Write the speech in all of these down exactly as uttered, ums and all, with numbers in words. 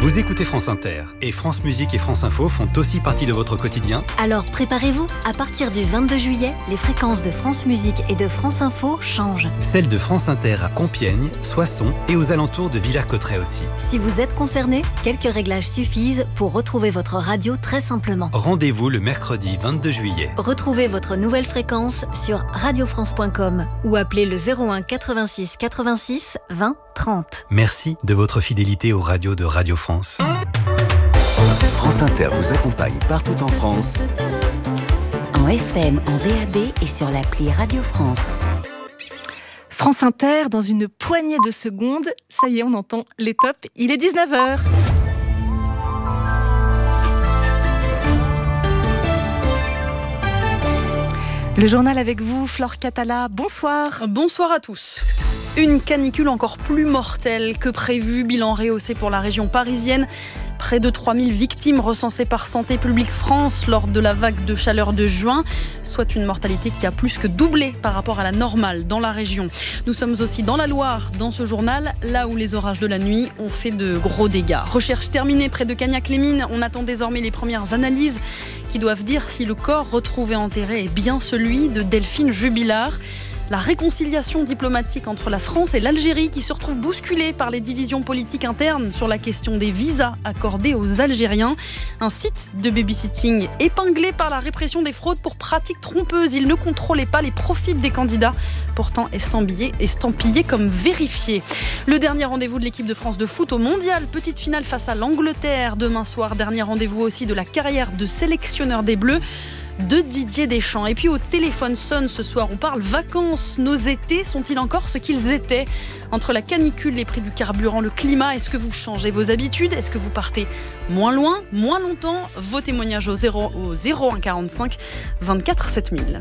Vous écoutez France Inter et France Musique et France Info font aussi partie de votre quotidien. Alors préparez-vous, à partir du vingt-deux juillet, les fréquences de France Musique et de France Info changent. Celles de France Inter à Compiègne, Soissons et aux alentours de Villers-Cotterêts aussi. Si vous êtes concerné, quelques réglages suffisent pour retrouver votre radio très simplement. Rendez-vous le mercredi vingt-deux juillet. Retrouvez votre nouvelle fréquence sur radio france point com ou appelez le zéro un quatre-vingt-six quatre-vingt-six vingt trente. Merci de votre fidélité aux radios de Radio France. France Inter vous accompagne partout en France. En F M, en D A B et sur l'appli Radio France. France Inter, dans une poignée de secondes, ça y est, on entend les tops, il est dix-neuf heures. Le journal avec vous, Flore Catala, bonsoir. Bonsoir à tous. Une canicule encore plus mortelle que prévu, bilan rehaussé pour la région parisienne. Près de trois mille victimes recensées par Santé publique France lors de la vague de chaleur de juin, soit une mortalité qui a plus que doublé par rapport à la normale dans la région. Nous sommes aussi dans la Loire, dans ce journal, là où les orages de la nuit ont fait de gros dégâts. Recherche terminée près de Cagnac-les-Mines, on attend désormais les premières analyses qui doivent dire si le corps retrouvé enterré est bien celui de Delphine Jubilard. La réconciliation diplomatique entre la France et l'Algérie qui se retrouve bousculée par les divisions politiques internes sur la question des visas accordés aux Algériens. Un site de babysitting épinglé par la répression des fraudes pour pratiques trompeuses. Il ne contrôlait pas les profils des candidats, pourtant estampillés, estampillés comme vérifiés. Le dernier rendez-vous de l'équipe de France de foot au mondial. Petite finale face à l'Angleterre demain soir. Dernier rendez-vous aussi de la carrière de sélectionneur des Bleus de Didier Deschamps. Et puis au téléphone sonne ce soir, on parle vacances. Nos étés sont-ils encore ce qu'ils étaient ? Entre la canicule, les prix du carburant, le climat, est-ce que vous changez vos habitudes ? Est-ce que vous partez moins loin, moins longtemps ? Vos témoignages au zéro, au zéro un quarante-cinq vingt-quatre sept mille.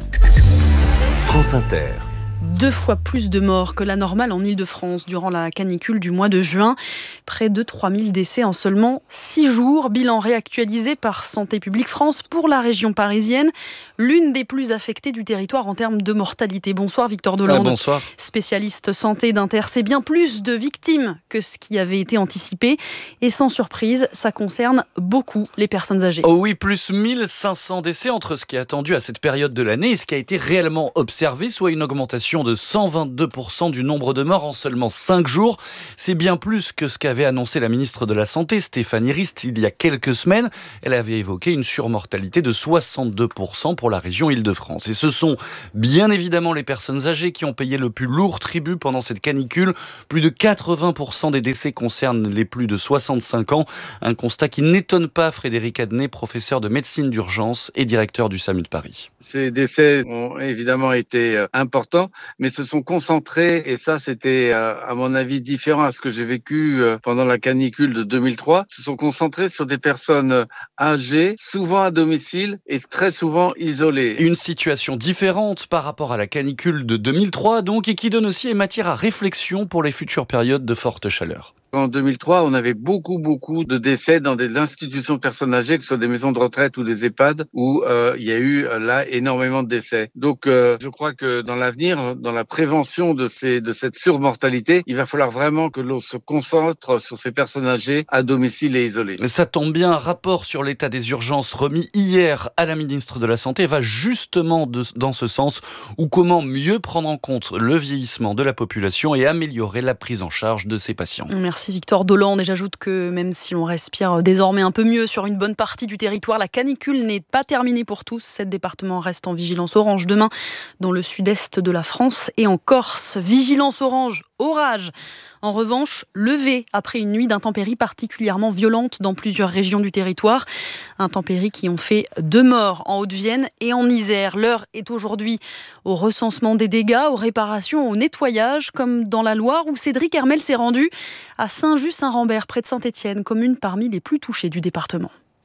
France Inter. Deux fois plus de morts que la normale en Île-de-France durant la canicule du mois de juin. Près de trois mille décès en seulement six jours. Bilan réactualisé par Santé publique France pour la région parisienne, l'une des plus affectées du territoire en termes de mortalité. Bonsoir Victor Dolande. Ah, bonsoir. Spécialiste santé d'Inter. C'est bien plus de victimes que ce qui avait été anticipé. Et sans surprise, ça concerne beaucoup les personnes âgées. Oh oui, plus mille cinq cents décès entre ce qui est attendu à cette période de l'année et ce qui a été réellement observé, soit une augmentation de cent vingt-deux pour cent du nombre de morts en seulement cinq jours. C'est bien plus que ce qu'avait annoncé la ministre de la Santé, Stéphanie Rist, il y a quelques semaines. Elle avait évoqué une surmortalité de soixante-deux pour cent pour la région Île-de-France. Et ce sont bien évidemment les personnes âgées qui ont payé le plus lourd tribut pendant cette canicule. Plus de quatre-vingts pour cent des décès concernent les plus de soixante-cinq ans. Un constat qui n'étonne pas Frédéric Adnet, professeur de médecine d'urgence et directeur du SAMU de Paris. Ces décès ont évidemment été importants, mais se sont concentrés, et ça c'était à mon avis différent à ce que j'ai vécu pendant la canicule de deux mille trois, se sont concentrés sur des personnes âgées, souvent à domicile et très souvent isolées. Une situation différente par rapport à la canicule de deux mille trois donc, et qui donne aussi matière à réflexion pour les futures périodes de forte chaleur. En deux mille trois, on avait beaucoup, beaucoup de décès dans des institutions de personnes âgées, que ce soit des maisons de retraite ou des EHPAD, où euh, il y a eu là énormément de décès. Donc, euh, je crois que dans l'avenir, dans la prévention de ces de cette surmortalité, il va falloir vraiment que l'on se concentre sur ces personnes âgées à domicile et isolées. Ça tombe bien, un rapport sur l'état des urgences remis hier à la ministre de la Santé va justement de, dans ce sens, ou comment mieux prendre en compte le vieillissement de la population et améliorer la prise en charge de ces patients. Merci Victor Dolande, et j'ajoute que même si l'on respire désormais un peu mieux sur une bonne partie du territoire, la canicule n'est pas terminée pour tous. Sept départements restent en vigilance orange demain dans le sud-est de la France et en Corse. Vigilance orange, orage. En revanche, levé après une nuit d'intempéries particulièrement violente dans plusieurs régions du territoire. Intempéries qui ont fait deux morts en Haute-Vienne et en Isère. L'heure est aujourd'hui au recensement des dégâts, aux réparations, au nettoyage, comme dans la Loire où Cédric Hermel s'est rendu à Saint-Just-Saint-Rambert, près de Saint-Étienne, commune parmi les plus touchées du département.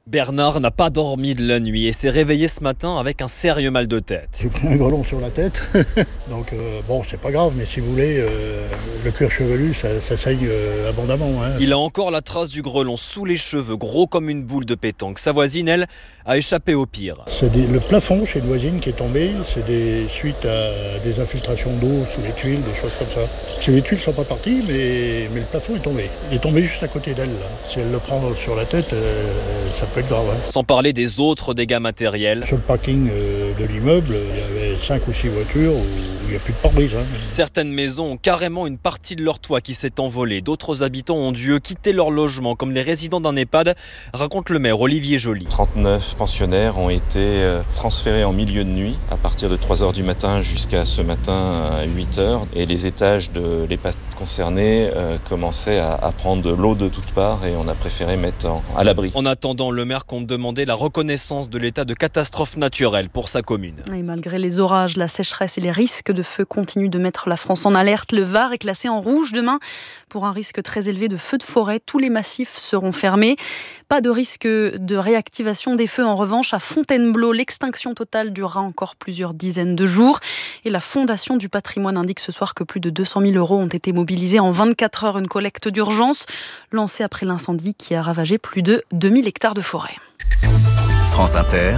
Bernard n'a pas dormi de la nuit et s'est réveillé ce matin avec un sérieux mal de tête. J'ai pris un grelon sur la tête, donc euh, bon, c'est pas grave, mais si vous voulez, euh, le cuir chevelu, ça, ça saigne euh, abondamment. Hein. Il a encore la trace du grelon sous les cheveux, gros comme une boule de pétanque. Sa voisine, elle, a échappé au pire. C'est des, le plafond chez une voisine qui est tombé, c'est des suite à des infiltrations d'eau sous les tuiles, des choses comme ça. Si les tuiles sont pas parties, mais, mais le plafond est tombé. Il est tombé juste à côté d'elle, là. Si elle le prend sur la tête, euh, ça peut être grave. Hein. Sans parler des autres dégâts matériels. Sur le parking euh, de l'immeuble, il y avait cinq ou six voitures où il n'y a plus de pare-brise. Hein. Certaines maisons ont carrément une partie de leur toit qui s'est envolée. D'autres habitants ont dû quitter leur logement, comme les résidents d'un EHPAD, raconte le maire Olivier Joly. trente-neuf pensionnaires ont été transférés en milieu de nuit à partir de trois heures du matin jusqu'à ce matin à huit heures. Et les étages de l'EHPAD concernés euh, commençaient à, à prendre de l'eau de toutes parts et on a préféré mettre en, à l'abri. En attendant, le maire compte demander la reconnaissance de l'état de catastrophe naturelle pour sa commune. Et malgré les orages, la sécheresse et les risques de feu continuent de mettre la France en alerte. Le Var est classé en rouge demain pour un risque très élevé de feux de forêt. Tous les massifs seront fermés. Pas de risque de réactivation des feux en revanche à Fontainebleau. L'extinction totale durera encore plusieurs dizaines de jours. Et la Fondation du patrimoine indique ce soir que plus de deux cent mille euros ont été mobilisés en vingt-quatre heures. Une collecte d'urgence lancée après l'incendie qui a ravagé plus de deux mille hectares de forêt. France Inter,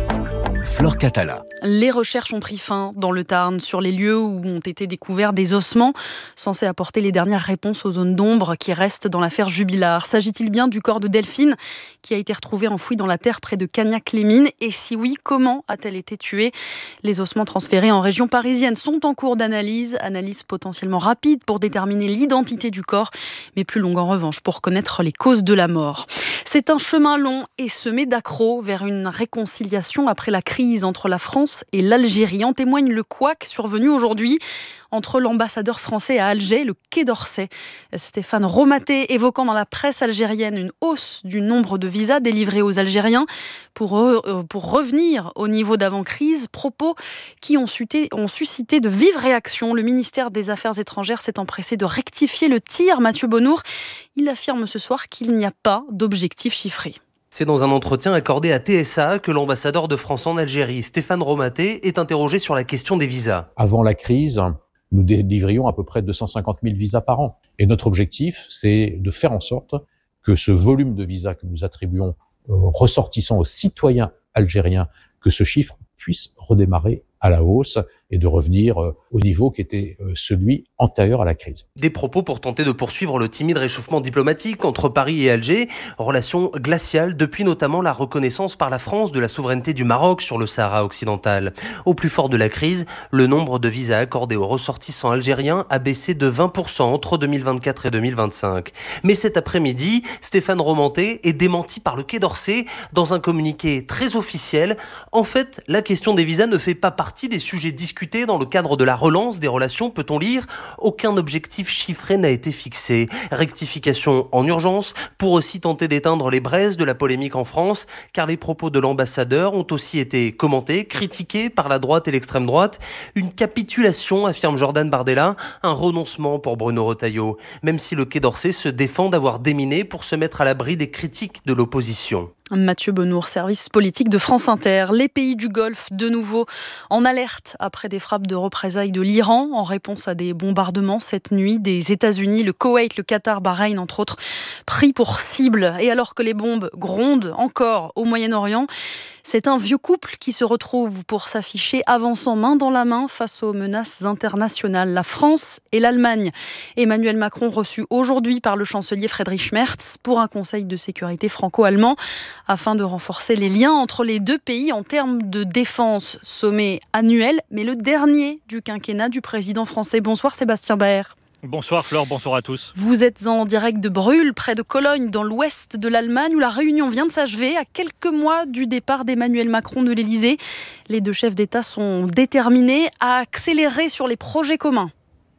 Flore Catala. Les recherches ont pris fin dans le Tarn sur les lieux où ont été découverts des ossements censés apporter les dernières réponses aux zones d'ombre qui restent dans l'affaire Jubilard. S'agit-il bien du corps de Delphine qui a été retrouvé enfoui dans la terre près de Cagnac-les-Mines? Et si oui, comment a-t-elle été tuée? Les ossements transférés en région parisienne sont en cours d'analyse, analyse potentiellement rapide pour déterminer l'identité du corps, mais plus longue en revanche pour connaître les causes de la mort. C'est un chemin long et semé d'accros vers une réconciliation après la crise entre la France et l'Algérie. En témoigne le couac survenu aujourd'hui entre l'ambassadeur français à Alger et le Quai d'Orsay. Stéphane Romaté évoquant dans la presse algérienne une hausse du nombre de visas délivrés aux Algériens pour, euh, pour revenir au niveau d'avant-crise, propos qui ont, suité, ont suscité de vives réactions. Le ministère des Affaires étrangères s'est empressé de rectifier le tir. Mathieu Bonnour, il affirme ce soir qu'il n'y a pas d'objectif chiffré. C'est dans un entretien accordé à T S A que l'ambassadeur de France en Algérie, Stéphane Romaté, est interrogé sur la question des visas. Avant la crise, nous délivrions à peu près deux cent cinquante mille visas par an. Et notre objectif, c'est de faire en sorte que ce volume de visas que nous attribuons aux ressortissants, aux citoyens algériens, que ce chiffre puisse redémarrer à la hausse et de revenir au niveau qui était celui antérieur à la crise. Des propos pour tenter de poursuivre le timide réchauffement diplomatique entre Paris et Alger, relation glaciale depuis notamment la reconnaissance par la France de la souveraineté du Maroc sur le Sahara occidental. Au plus fort de la crise, le nombre de visas accordés aux ressortissants algériens a baissé de vingt pour cent entre deux mille vingt-quatre et deux mille vingt-cinq. Mais cet après-midi, Stéphane Romaté est démenti par le Quai d'Orsay dans un communiqué très officiel. En fait, la question des visas ne fait pas partie des sujets discutés dans le cadre de la relance des relations, peut-on lire. Aucun objectif chiffré n'a été fixé. Rectification en urgence pour aussi tenter d'éteindre les braises de la polémique en France, car les propos de l'ambassadeur ont aussi été commentés, critiqués par la droite et l'extrême droite. Une capitulation, affirme Jordan Bardella, un renoncement pour Bruno Retailleau, même si le Quai d'Orsay se défend d'avoir déminé pour se mettre à l'abri des critiques de l'opposition. Mathieu Bonnour, service politique de France Inter. Les pays du Golfe, de nouveau en alerte après des frappes de représailles de l'Iran en réponse à des bombardements cette nuit des États-Unis, le Koweït, le Qatar, Bahreïn, entre autres, pris pour cible. Et alors que les bombes grondent encore au Moyen-Orient, c'est un vieux couple qui se retrouve pour s'afficher avançant main dans la main face aux menaces internationales. La France et l'Allemagne. Emmanuel Macron reçu aujourd'hui par le chancelier Friedrich Merz pour un conseil de sécurité franco-allemand afin de renforcer les liens entre les deux pays en termes de défense. Sommet annuel, mais le dernier du quinquennat du président français. Bonsoir Sébastien Baer. Bonsoir Flore, bonsoir à tous. Vous êtes en direct de Brühl, près de Cologne, dans l'ouest de l'Allemagne, où la réunion vient de s'achever à quelques mois du départ d'Emmanuel Macron de l'Elysée. Les deux chefs d'État sont déterminés à accélérer sur les projets communs.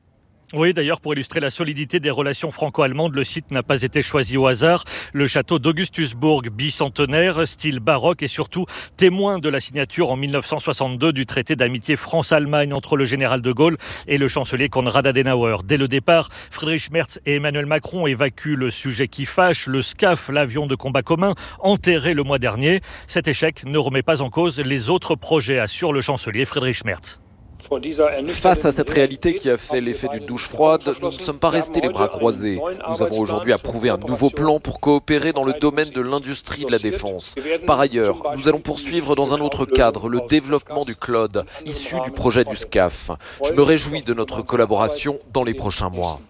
Oui, d'ailleurs, pour illustrer la solidité des relations franco-allemandes, le site n'a pas été choisi au hasard. Le château d'Augustusbourg, bicentenaire, style baroque et surtout témoin de la signature en mille neuf cent soixante-deux du traité d'amitié France-Allemagne entre le général de Gaulle et le chancelier Konrad Adenauer. Dès le départ, Friedrich Merz et Emmanuel Macron évacuent le sujet qui fâche, le SCAF, l'avion de combat commun, enterré le mois dernier. Cet échec ne remet pas en cause les autres projets, assure le chancelier Friedrich Merz. Face à cette réalité qui a fait l'effet d'une douche froide, nous ne sommes pas restés les bras croisés. Nous avons aujourd'hui approuvé un nouveau plan pour coopérer dans le domaine de l'industrie de la défense. Par ailleurs, nous allons poursuivre dans un autre cadre le développement du cloud, issu du projet du SCAF. Je me réjouis de notre collaboration dans les prochains mois.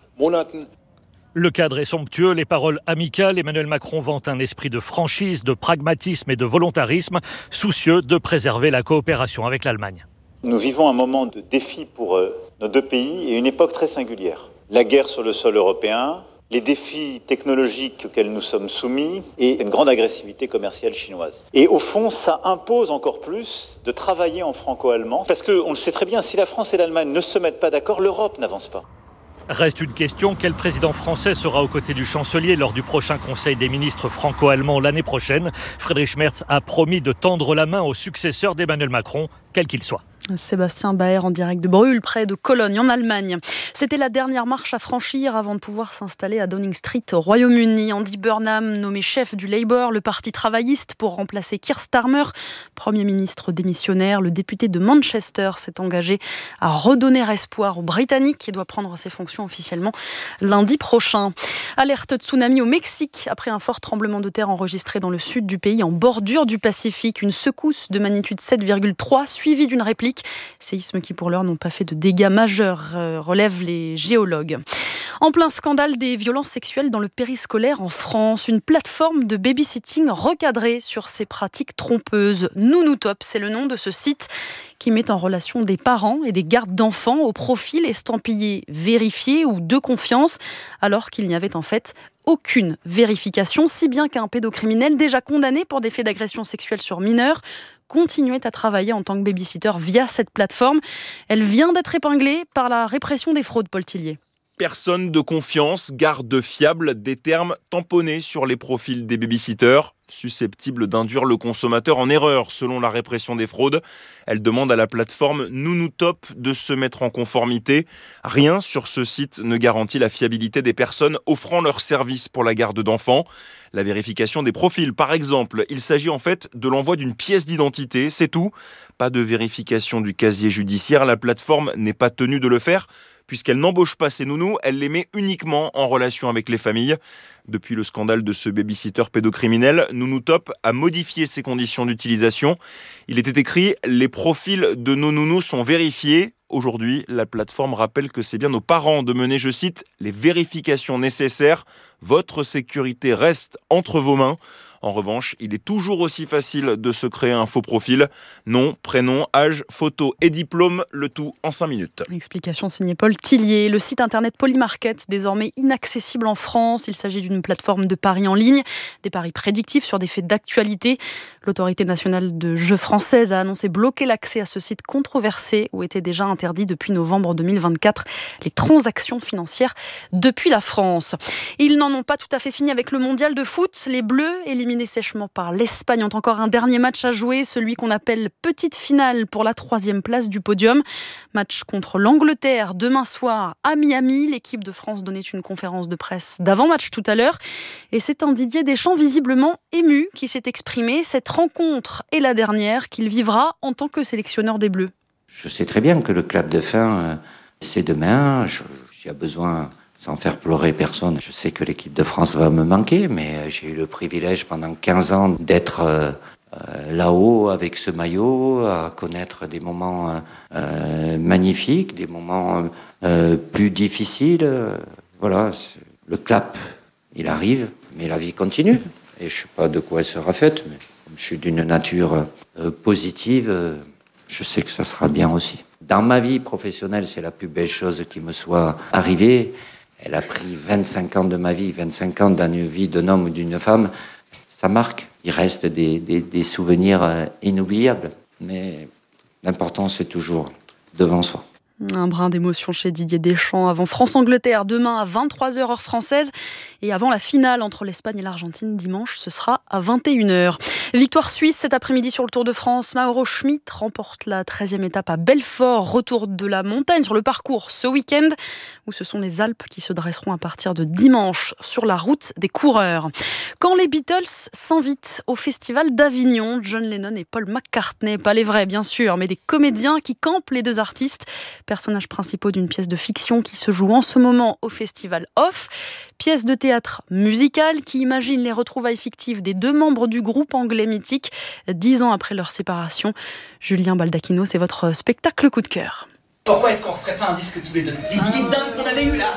Le cadre est somptueux, les paroles amicales. Emmanuel Macron vante un esprit de franchise, de pragmatisme et de volontarisme, soucieux de préserver la coopération avec l'Allemagne. Nous vivons un moment de défi pour euh, nos deux pays et une époque très singulière. La guerre sur le sol européen, les défis technologiques auxquels nous sommes soumis et une grande agressivité commerciale chinoise. Et au fond, ça impose encore plus de travailler en franco-allemand parce qu'on le sait très bien, si la France et l'Allemagne ne se mettent pas d'accord, l'Europe n'avance pas. Reste une question, quel président français sera aux côtés du chancelier lors du prochain Conseil des ministres franco-allemands l'année prochaine ? Friedrich Merz a promis de tendre la main au successeur d'Emmanuel Macron, quel qu'il soit. Sébastien Baer en direct de Brühl, près de Cologne, en Allemagne. C'était la dernière marche à franchir avant de pouvoir s'installer à Downing Street, au Royaume-Uni. Andy Burnham, nommé chef du Labour, le parti travailliste, pour remplacer Keir Starmer, Premier ministre démissionnaire. Le député de Manchester s'est engagé à redonner espoir aux Britanniques qui doit prendre ses fonctions officiellement lundi prochain. Alerte tsunami au Mexique après un fort tremblement de terre enregistré dans le sud du pays, en bordure du Pacifique. Une secousse de magnitude sept virgule trois suivie d'une réplique. Séismes qui pour l'heure n'ont pas fait de dégâts majeurs, euh, relèvent les géologues. En plein scandale des violences sexuelles dans le périscolaire en France, une plateforme de babysitting recadrée sur ces pratiques trompeuses. Nounoutop, c'est le nom de ce site qui met en relation des parents et des gardes d'enfants au profil estampillé vérifié ou de confiance, alors qu'il n'y avait en fait aucune vérification, si bien qu'un pédocriminel déjà condamné pour des faits d'agression sexuelle sur mineurs continuait à travailler en tant que babysitter via cette plateforme. Elle vient d'être épinglée par la répression des fraudes, Paul Tillier. Personne de confiance, garde fiable, des termes tamponnés sur les profils des babysitters, susceptibles d'induire le consommateur en erreur selon la répression des fraudes. Elle demande à la plateforme Nounoutop de se mettre en conformité. Rien sur ce site ne garantit la fiabilité des personnes offrant leurs services pour la garde d'enfants. La vérification des profils, par exemple, il s'agit en fait de l'envoi d'une pièce d'identité, c'est tout. Pas de vérification du casier judiciaire, la plateforme n'est pas tenue de le faire, puisqu'elle n'embauche pas ses nounous, elle les met uniquement en relation avec les familles. Depuis le scandale de ce babysitter pédocriminel, Nounoutop a modifié ses conditions d'utilisation. Il était écrit « Les profils de nos nounous sont vérifiés ». Aujourd'hui, la plateforme rappelle que c'est bien aux parents de mener, je cite, « les vérifications nécessaires. Votre sécurité reste entre vos mains ». En revanche, il est toujours aussi facile de se créer un faux profil. Nom, prénom, âge, photo et diplôme, le tout en cinq minutes. Explication signée Paul Tillier. Le site internet Polymarket, désormais inaccessible en France. Il s'agit d'une plateforme de paris en ligne, des paris prédictifs sur des faits d'actualité. L'autorité nationale de jeux française a annoncé bloquer l'accès à ce site controversé où étaient déjà interdits depuis novembre deux mille vingt-quatre les transactions financières depuis la France. Ils n'en ont pas tout à fait fini avec le mondial de foot. Les Bleus, éliminés sèchement par l'Espagne, ont encore un dernier match à jouer, celui qu'on appelle petite finale pour la troisième place du podium. Match contre l'Angleterre demain soir à Miami. L'équipe de France donnait une conférence de presse d'avant-match tout à l'heure. Et c'est un Didier Deschamps visiblement ému qui s'est exprimé. Cette rencontre est la dernière qu'il vivra en tant que sélectionneur des Bleus. Je sais très bien que le clap de fin, c'est demain. Je, j'ai besoin... Sans faire pleurer personne, je sais que l'équipe de France va me manquer, mais j'ai eu le privilège pendant quinze ans d'être euh, là-haut avec ce maillot, à connaître des moments euh, magnifiques, des moments euh, plus difficiles. Voilà, le clap, il arrive, mais la vie continue. Et je ne sais pas de quoi elle sera faite, mais comme je suis d'une nature euh, positive, euh, je sais que ça sera bien aussi. Dans ma vie professionnelle, c'est la plus belle chose qui me soit arrivée. Elle a pris vingt-cinq ans de ma vie, vingt-cinq ans dans une vie d'un homme ou d'une femme. Ça marque. Il reste des, des, des souvenirs inoubliables. Mais l'important, c'est toujours devant soi. Un brin d'émotion chez Didier Deschamps avant France-Angleterre demain à vingt-trois heures heure française et avant la finale entre l'Espagne et l'Argentine dimanche, ce sera à vingt et une heures. Victoire suisse cet après-midi sur le Tour de France. Mauro Schmid remporte la treizième étape à Belfort, retour de la montagne sur le parcours ce week-end où ce sont les Alpes qui se dresseront à partir de dimanche sur la route des coureurs. Quand les Beatles s'invitent au festival d'Avignon, John Lennon et Paul McCartney, pas les vrais bien sûr, mais des comédiens qui campent les deux artistes, personnages principaux d'une pièce de fiction qui se joue en ce moment au festival Off, pièce de théâtre musicale qui imagine les retrouvailles fictives des deux membres du groupe anglais mythique, dix ans après leur séparation. Julien Baldacchino, c'est votre spectacle coup de cœur. Pourquoi est-ce qu'on referait pas un disque tous les deux? Les idées dingues qu'on avait eues là.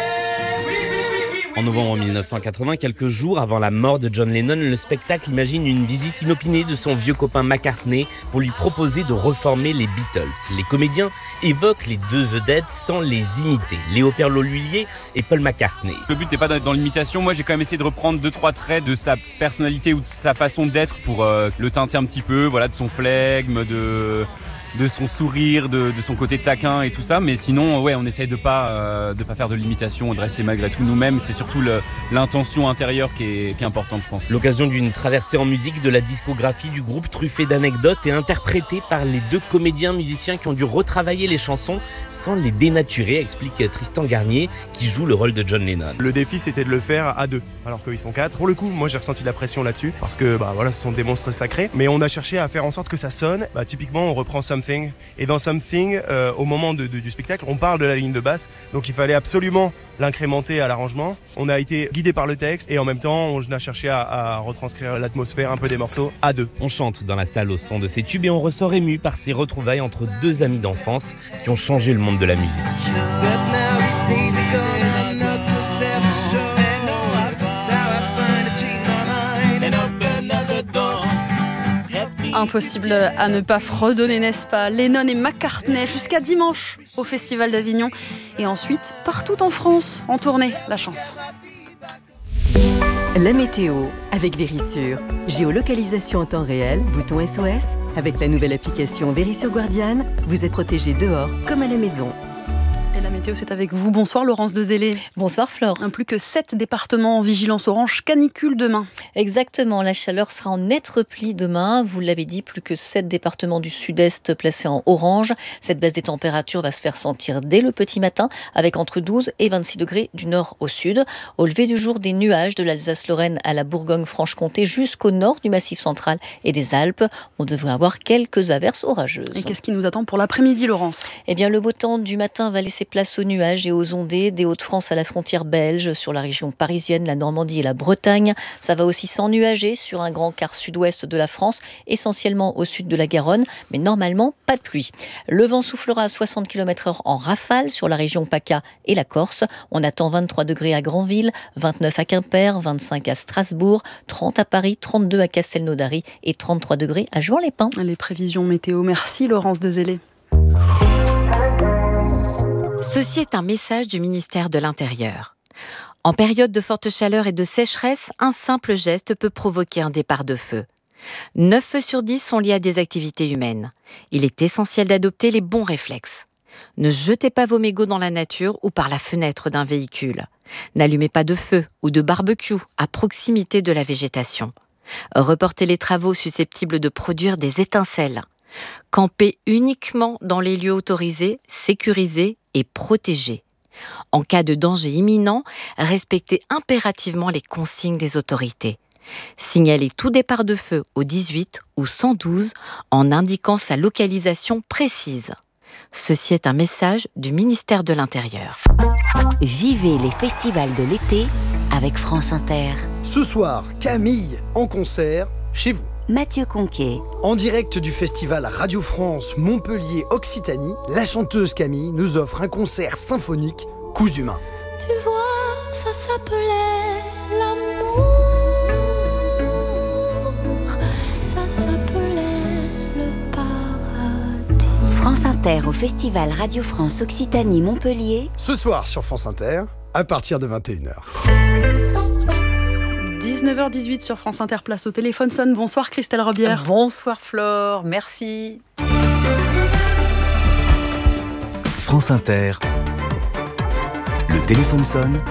En novembre mille neuf cent quatre-vingts, quelques jours avant la mort de John Lennon, le spectacle imagine une visite inopinée de son vieux copain McCartney pour lui proposer de reformer les Beatles. Les comédiens évoquent les deux vedettes sans les imiter, Léo Perlot-Lhuillier et Paul McCartney. Le but n'est pas d'être dans l'imitation, moi j'ai quand même essayé de reprendre deux trois traits de sa personnalité ou de sa façon d'être pour euh, le teinter un petit peu, voilà, de son flegme, de... de son sourire, de, de son côté taquin et tout ça, mais sinon ouais, on essaye de pas euh, de pas faire de l'imitation, de rester malgré tout nous-mêmes. C'est surtout le, l'intention intérieure qui est, qui est importante, je pense. L'occasion d'une traversée en musique de la discographie du groupe, truffée d'anecdotes et interprétée par les deux comédiens musiciens qui ont dû retravailler les chansons sans les dénaturer, explique Tristan Garnier qui joue le rôle de John Lennon. Le défi c'était de le faire à deux alors qu'ils sont quatre. Pour le coup, moi j'ai ressenti la pression là-dessus parce que bah voilà, ce sont des monstres sacrés, mais on a cherché à faire en sorte que ça sonne. Bah, typiquement, on reprend Something. Et dans Something, euh, au moment de, de, du spectacle, on parle de la ligne de basse, donc il fallait absolument l'incrémenter à l'arrangement. On a été guidé par le texte et en même temps, on a cherché à, à retranscrire l'atmosphère un peu des morceaux à deux. On chante dans la salle au son de ces tubes et on ressort ému par ces retrouvailles entre deux amis d'enfance qui ont changé le monde de la musique. Impossible à ne pas fredonner, n'est-ce pas? Lennon et McCartney jusqu'à dimanche au Festival d'Avignon et ensuite partout en France en tournée. La chance. La météo avec Vérissure. Géolocalisation en temps réel, bouton S O S. Avec la nouvelle application Vérissure Guardian, vous êtes protégé dehors comme à la maison. Et la météo, c'est avec vous. Bonsoir Laurence Dezélé. Bonsoir Flore. Un plus que sept départements en vigilance orange canicule demain. Exactement, la chaleur sera en net repli demain. Vous l'avez dit, plus que sept départements du sud-est placés en orange. Cette baisse des températures va se faire sentir dès le petit matin, avec entre douze et vingt-six degrés du nord au sud. Au lever du jour, des nuages de l'Alsace-Lorraine à la Bourgogne-Franche-Comté jusqu'au nord du Massif central et des Alpes. On devrait avoir quelques averses orageuses. Et qu'est-ce qui nous attend pour l'après-midi, Laurence? Eh bien, le beau temps du matin va laisser place aux nuages et aux ondées des Hauts-de-France à la frontière belge, sur la région parisienne, la Normandie et la Bretagne. Ça va aussi s'ennuager sur un grand quart sud-ouest de la France, essentiellement au sud de la Garonne, mais normalement pas de pluie. Le vent soufflera à soixante kilomètres heure en rafale sur la région PACA et la Corse. On attend vingt-trois degrés à Granville, vingt-neuf à Quimper, vingt-cinq à Strasbourg, trente à Paris, trente-deux à Castelnaudary et trente-trois degrés à Juan-les-Pins. Les prévisions météo. Merci Laurence Dezélé. Ceci est un message du ministère de l'Intérieur. En période de forte chaleur et de sécheresse, un simple geste peut provoquer un départ de feu. neuf feux sur dix sont liés à des activités humaines. Il est essentiel d'adopter les bons réflexes. Ne jetez pas vos mégots dans la nature ou par la fenêtre d'un véhicule. N'allumez pas de feu ou de barbecue à proximité de la végétation. Reportez les travaux susceptibles de produire des étincelles. Campez uniquement dans les lieux autorisés, sécurisés et protégés. En cas de danger imminent, respectez impérativement les consignes des autorités. Signalez tout départ de feu au dix-huit ou cent douze en indiquant sa localisation précise. Ceci est un message du ministère de l'Intérieur. Vivez les festivals de l'été avec France Inter. Ce soir, Camille en concert chez vous. Mathieu Conquet. En direct du festival Radio France Montpellier Occitanie, la chanteuse Camille nous offre un concert symphonique Coups humains. Tu vois, ça s'appelait l'amour. Ça s'appelait le paradis. France Inter au festival Radio France Occitanie Montpellier. Ce soir sur France Inter, à partir de vingt et une heures. dix-neuf heures dix-huit sur France Inter, place au téléphone sonne. Bonsoir Christelle Robière. Bonsoir Flore, merci. France Inter. Le téléphone sonne.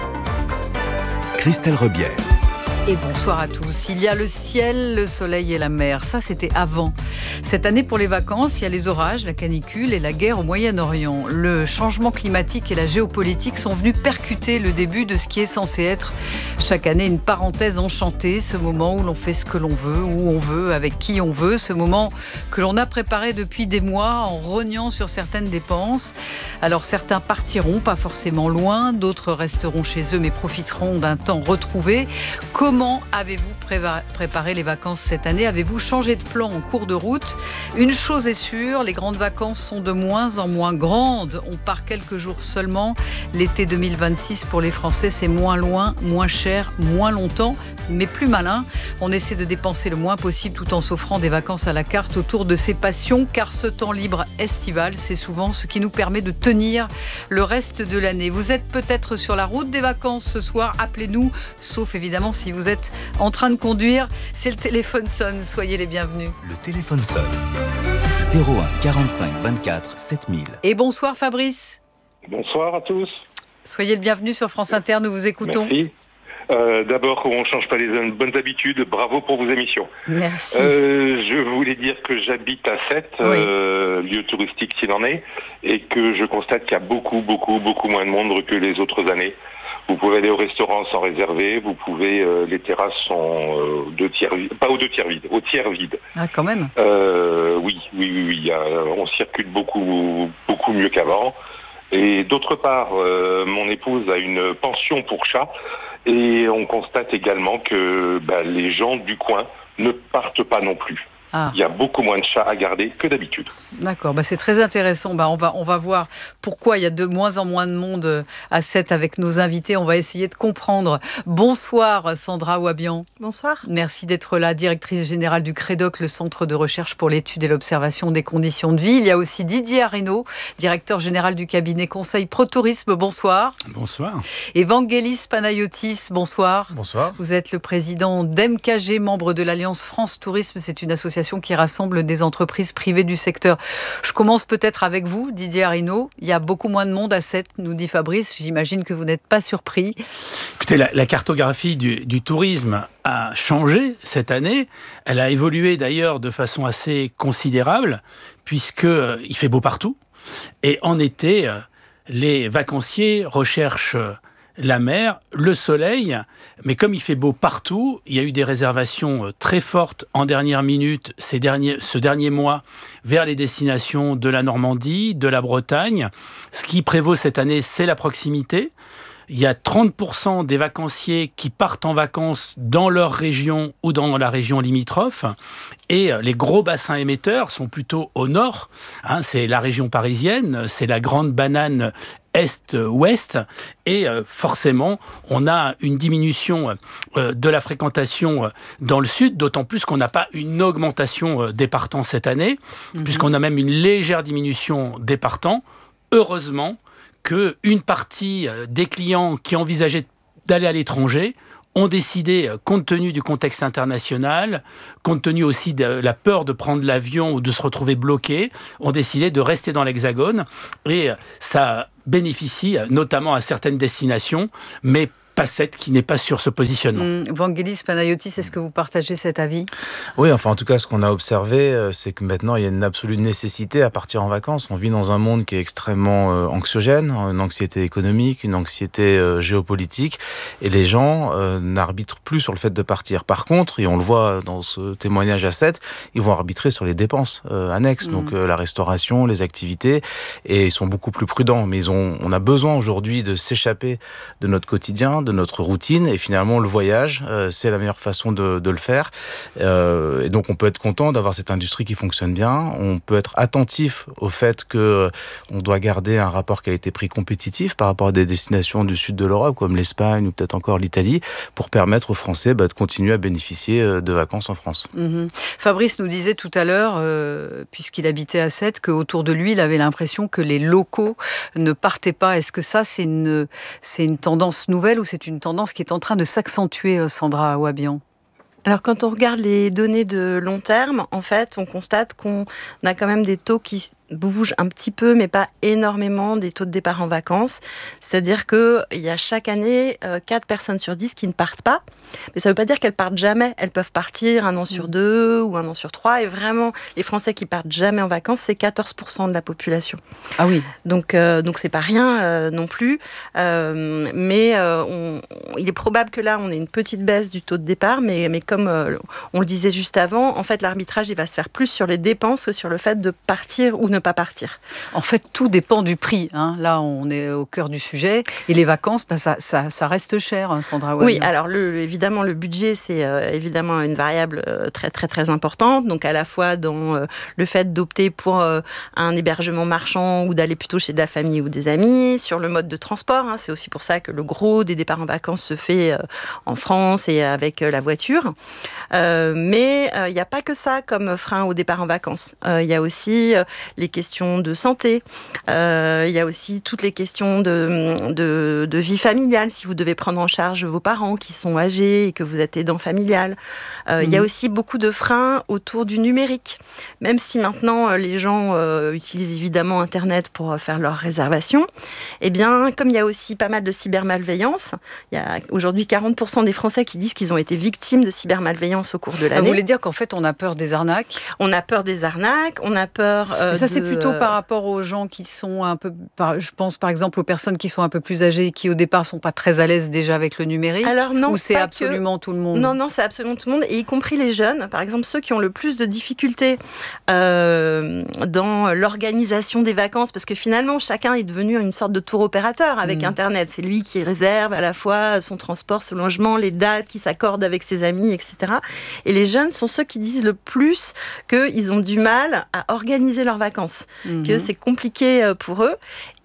Christelle Rebière. Et bonsoir à tous. Il y a le ciel, le soleil et la mer. Ça, c'était avant. Cette année, pour les vacances, il y a les orages, la canicule et la guerre au Moyen-Orient. Le changement climatique et la géopolitique sont venus percuter le début de ce qui est censé être chaque année une parenthèse enchantée, ce moment où l'on fait ce que l'on veut, où on veut, avec qui on veut, ce moment que l'on a préparé depuis des mois en rognant sur certaines dépenses. Alors certains partiront, pas forcément loin, d'autres resteront chez eux mais profiteront d'un temps retrouvé. Comment Comment avez-vous préparé les vacances cette année ? Avez-vous changé de plan en cours de route ? Une chose est sûre, les grandes vacances sont de moins en moins grandes. On part quelques jours seulement. L'été deux mille vingt-six pour les Français, c'est moins loin, moins cher, moins longtemps, mais plus malin. On essaie de dépenser le moins possible tout en s'offrant des vacances à la carte autour de ses passions, car ce temps libre estival, c'est souvent ce qui nous permet de tenir le reste de l'année. Vous êtes peut-être sur la route des vacances ce soir, appelez-nous, sauf évidemment si vous êtes en train de conduire. C'est le téléphone sonne, soyez les bienvenus. Le téléphone sonne. zéro un quarante-cinq vingt-quatre sept mille. Et bonsoir Fabrice. Bonsoir à tous. Soyez le bienvenu sur France Inter, nous vous écoutons. Merci. Euh, d'abord, on ne change pas les bonnes habitudes. Bravo pour vos émissions. Merci. Euh, je voulais dire que j'habite à Sète, oui. euh, lieu touristique s'il en est, et que je constate qu'il y a beaucoup, beaucoup, beaucoup moins de monde que les autres années. Vous pouvez aller au restaurant sans réserver, vous pouvez, euh, les terrasses sont euh, deux tiers vides, pas aux deux tiers vides, au tiers vide. Ah, quand même. Euh, oui, oui, oui, oui. Il y a, on circule beaucoup, beaucoup mieux qu'avant. Et d'autre part, euh, mon épouse a une pension pour chats. Et on constate également que bah, les gens du coin ne partent pas non plus. Ah. Il y a beaucoup moins de chats à garder que d'habitude. D'accord, bah c'est très intéressant. Bah on, va, on va voir pourquoi il y a de moins en moins de monde à Sète avec nos invités. On va essayer de comprendre. Bonsoir Sandra Ouabian. Bonsoir. Merci d'être là, directrice générale du CREDOC, le Centre de recherche pour l'étude et l'observation des conditions de vie. Il y a aussi Didier Areno, directeur général du cabinet Conseil ProTourisme. Bonsoir. Bonsoir. Et Vangelis Panayotis, bonsoir. Bonsoir. Vous êtes le président d'M K G, membre de l'Alliance France Tourisme. C'est une association qui rassemble des entreprises privées du secteur. Je commence peut-être avec vous, Didier Arino. Il y a beaucoup moins de monde à Sète, nous dit Fabrice. J'imagine que vous n'êtes pas surpris. Écoutez, la, la cartographie du, du tourisme a changé cette année. Elle a évolué d'ailleurs de façon assez considérable, puisqu'il euh, fait beau partout. Et en été, euh, les vacanciers recherchent euh, la mer, le soleil, mais comme il fait beau partout, il y a eu des réservations très fortes en dernière minute ces derniers, ce dernier mois vers les destinations de la Normandie, de la Bretagne. Ce qui prévaut cette année, c'est la proximité. Il y a trente pour cent des vacanciers qui partent en vacances dans leur région ou dans la région limitrophe. Et les gros bassins émetteurs sont plutôt au nord. Hein, c'est la région parisienne, c'est la grande banane est-ouest. Et euh, forcément, on a une diminution euh, de la fréquentation euh, dans le sud, d'autant plus qu'on n'a pas une augmentation euh, des partants cette année, mmh. puisqu'on a même une légère diminution des partants. Heureusement qu'une partie des clients qui envisageaient d'aller à l'étranger ont décidé, compte tenu du contexte international, compte tenu aussi de la peur de prendre l'avion ou de se retrouver bloqué, ont décidé de rester dans l'Hexagone. Et ça bénéficie notamment à certaines destinations, mais pas Sète qui n'est pas sur ce positionnement. Mmh. Vangelis Panayotis, est-ce que vous partagez cet avis ? Oui, enfin en tout cas, ce qu'on a observé, c'est que maintenant il y a une absolue nécessité à partir en vacances. On vit dans un monde qui est extrêmement euh, anxiogène, une anxiété économique, une anxiété euh, géopolitique, et les gens euh, n'arbitrent plus sur le fait de partir. Par contre, et on le voit dans ce témoignage à Sète, ils vont arbitrer sur les dépenses euh, annexes, mmh. donc euh, la restauration, les activités, et ils sont beaucoup plus prudents. Mais ils ont, on a besoin aujourd'hui de s'échapper de notre quotidien, de notre routine, et finalement le voyage euh, c'est la meilleure façon de, de le faire euh, et donc on peut être content d'avoir cette industrie qui fonctionne bien. On peut être attentif au fait que euh, on doit garder un rapport qualité-prix compétitif par rapport à des destinations du sud de l'Europe comme l'Espagne ou peut-être encore l'Italie pour permettre aux Français bah, de continuer à bénéficier euh, de vacances en France. Mmh. Fabrice nous disait tout à l'heure euh, puisqu'il habitait à Sète qu'autour de lui il avait l'impression que les locaux ne partaient pas. Est-ce que ça c'est une, c'est une tendance nouvelle ou c'est une tendance qui est en train de s'accentuer, Sandra Ouabian? Alors quand on regarde les données de long terme, en fait, on constate qu'on a quand même des taux qui bouge un petit peu, mais pas énormément, des taux de départ en vacances. C'est-à-dire qu'il y a chaque année euh, quatre personnes sur dix qui ne partent pas. Mais ça ne veut pas dire qu'elles partent jamais. Elles peuvent partir un an sur deux ou un an sur trois. Et vraiment, les Français qui partent jamais en vacances, c'est quatorze pour cent de la population. Ah oui. Donc, euh, donc c'est pas rien euh, non plus. Euh, mais euh, on, il est probable que là, on ait une petite baisse du taux de départ. Mais, mais comme euh, on le disait juste avant, en fait, l'arbitrage, il va se faire plus sur les dépenses que sur le fait de partir ou ne pas partir. En fait, tout dépend du prix. Hein. Là, on est au cœur du sujet. Et les vacances, bah, ça, ça, ça reste cher, hein, Sandra Wagner. Oui, alors le, le, évidemment, le budget, c'est euh, évidemment une variable euh, très, très, très importante. Donc, à la fois dans euh, le fait d'opter pour euh, un hébergement marchand ou d'aller plutôt chez de la famille ou des amis, sur le mode de transport. Hein, c'est aussi pour ça que le gros des départs en vacances se fait euh, en France et avec euh, la voiture. Euh, mais il euh, n'y a pas que ça comme frein au départ en vacances. Il euh, y a aussi euh, les questions de santé. Il euh, y a aussi toutes les questions de, de, de vie familiale. Si vous devez prendre en charge vos parents qui sont âgés et que vous êtes aidant familial. Il euh, mmh. y a aussi beaucoup de freins autour du numérique. Même si maintenant, les gens euh, utilisent évidemment Internet pour faire leurs réservations, eh bien, comme il y a aussi pas mal de cybermalveillance, il y a aujourd'hui quarante pour cent des Français qui disent qu'ils ont été victimes de cybermalveillance au cours de l'année. Ah, vous voulez dire qu'en fait, on a peur des arnaques ? On a peur des arnaques, on a peur euh, ça, de... c'est plutôt par rapport aux gens qui sont un peu... Je pense par exemple aux personnes qui sont un peu plus âgées et qui au départ ne sont pas très à l'aise déjà avec le numérique. Alors non, ou c'est absolument que... tout le monde ? Non, non, c'est absolument tout le monde, et y compris les jeunes. Par exemple, ceux qui ont le plus de difficultés euh, dans l'organisation des vacances, parce que finalement, chacun est devenu une sorte de tour opérateur avec mmh. Internet. C'est lui qui réserve à la fois son transport, son logement, les dates, qui s'accorde avec ses amis, et cetera. Et les jeunes sont ceux qui disent le plus qu'ils ont du mal à organiser leurs vacances, mmh. que c'est compliqué pour eux.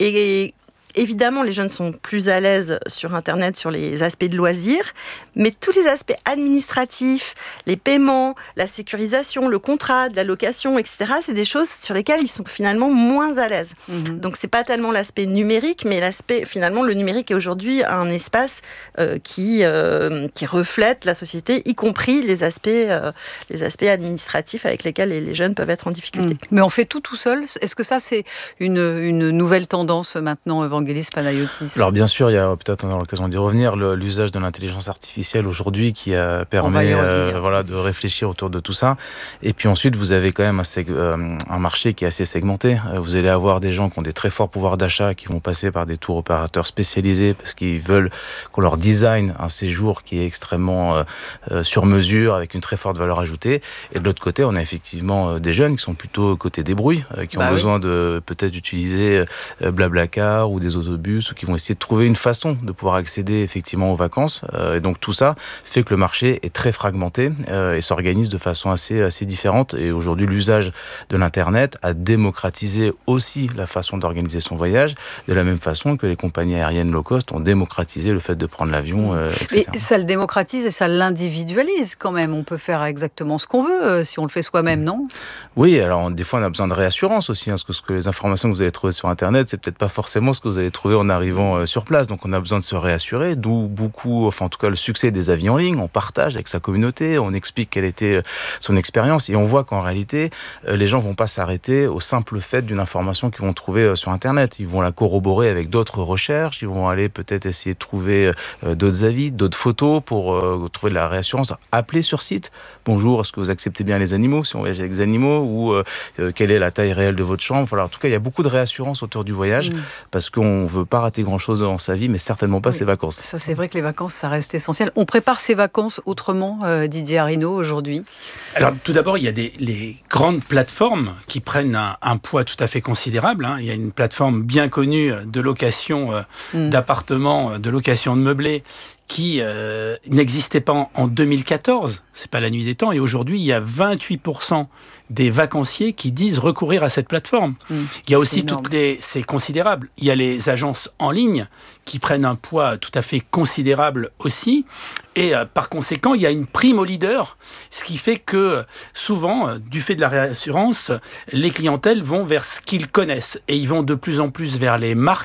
Et évidemment, les jeunes sont plus à l'aise sur Internet, sur les aspects de loisirs, mais tous les aspects administratifs, les paiements, la sécurisation, le contrat, de la location, et cetera, c'est des choses sur lesquelles ils sont finalement moins à l'aise. Mmh. Donc, c'est pas tellement l'aspect numérique, mais l'aspect, finalement, le numérique est aujourd'hui un espace euh, qui, euh, qui reflète la société, y compris les aspects, euh, les aspects administratifs avec lesquels les, les jeunes peuvent être en difficulté. Mmh. Mais on fait tout tout seul. Est-ce que ça, c'est une, une nouvelle tendance maintenant, Evangelos Panayotis? Alors bien sûr, il y a peut-être on aura l'occasion d'y revenir, le, l'usage de l'intelligence artificielle aujourd'hui qui a permis euh, voilà, de réfléchir autour de tout ça. Et puis ensuite, vous avez quand même un, seg- euh, un marché qui est assez segmenté. Vous allez avoir des gens qui ont des très forts pouvoirs d'achat qui vont passer par des tours opérateurs spécialisés parce qu'ils veulent qu'on leur design un séjour qui est extrêmement euh, euh, sur mesure avec une très forte valeur ajoutée. Et de l'autre côté, on a effectivement euh, des jeunes qui sont plutôt côté débrouille, euh, qui ont bah besoin oui. de peut-être d'utiliser euh, Blablacar ou des autobus ou qui vont essayer de trouver une façon de pouvoir accéder effectivement aux vacances. Euh, et donc tout ça fait que le marché est très fragmenté euh, et s'organise de façon assez, assez différente. Et aujourd'hui, l'usage de l'Internet a démocratisé aussi la façon d'organiser son voyage, de la même façon que les compagnies aériennes low cost ont démocratisé le fait de prendre l'avion, euh, et cetera. Mais ça le démocratise et ça l'individualise quand même. On peut faire exactement ce qu'on veut euh, si on le fait soi-même, non ? Oui, alors des fois on a besoin de réassurance aussi, hein, parce que, ce que les informations que vous allez trouver sur Internet, c'est peut-être pas forcément ce que vous allez trouver en arrivant euh, sur place. Donc on a besoin de se réassurer, d'où beaucoup, enfin en tout cas le succès des avis en ligne. On partage avec sa communauté, on explique quelle était son expérience et on voit qu'en réalité, euh, les gens vont pas s'arrêter au simple fait d'une information qu'ils vont trouver euh, sur Internet. Ils vont la corroborer avec d'autres recherches, ils vont aller peut-être essayer de trouver euh, d'autres avis, d'autres photos pour euh, trouver de la réassurance. Appeler sur site. Bonjour, est-ce que vous acceptez bien les animaux si on voyage avec des animaux ou euh, euh, quelle est la taille réelle de votre chambre. Voilà, en tout cas, il y a beaucoup de réassurance autour du voyage mmh. parce qu'on veut pas rater grand-chose dans sa vie, mais certainement pas oui. ses vacances. Ça, c'est vrai que les vacances, ça reste essentiel. On prépare ses vacances autrement, euh, Didier Arinaud, aujourd'hui ? Alors, tout d'abord, il y a des, les grandes plateformes qui prennent un, un poids tout à fait considérable. Hein. Il y a une plateforme bien connue de location euh, mmh. d'appartements, de location de meublés, qui euh, n'existait pas en, en deux mille quatorze, c'est pas la nuit des temps, et aujourd'hui il y a vingt-huit pour cent des vacanciers qui disent recourir à cette plateforme. Mmh, il y a aussi énorme. toutes les, c'est considérable. Il y a les agences en ligne qui prennent un poids tout à fait considérable aussi, et euh, par conséquent il y a une prime au leader, ce qui fait que souvent, euh, du fait de la réassurance, les clientèles vont vers ce qu'ils connaissent et ils vont de plus en plus vers les marques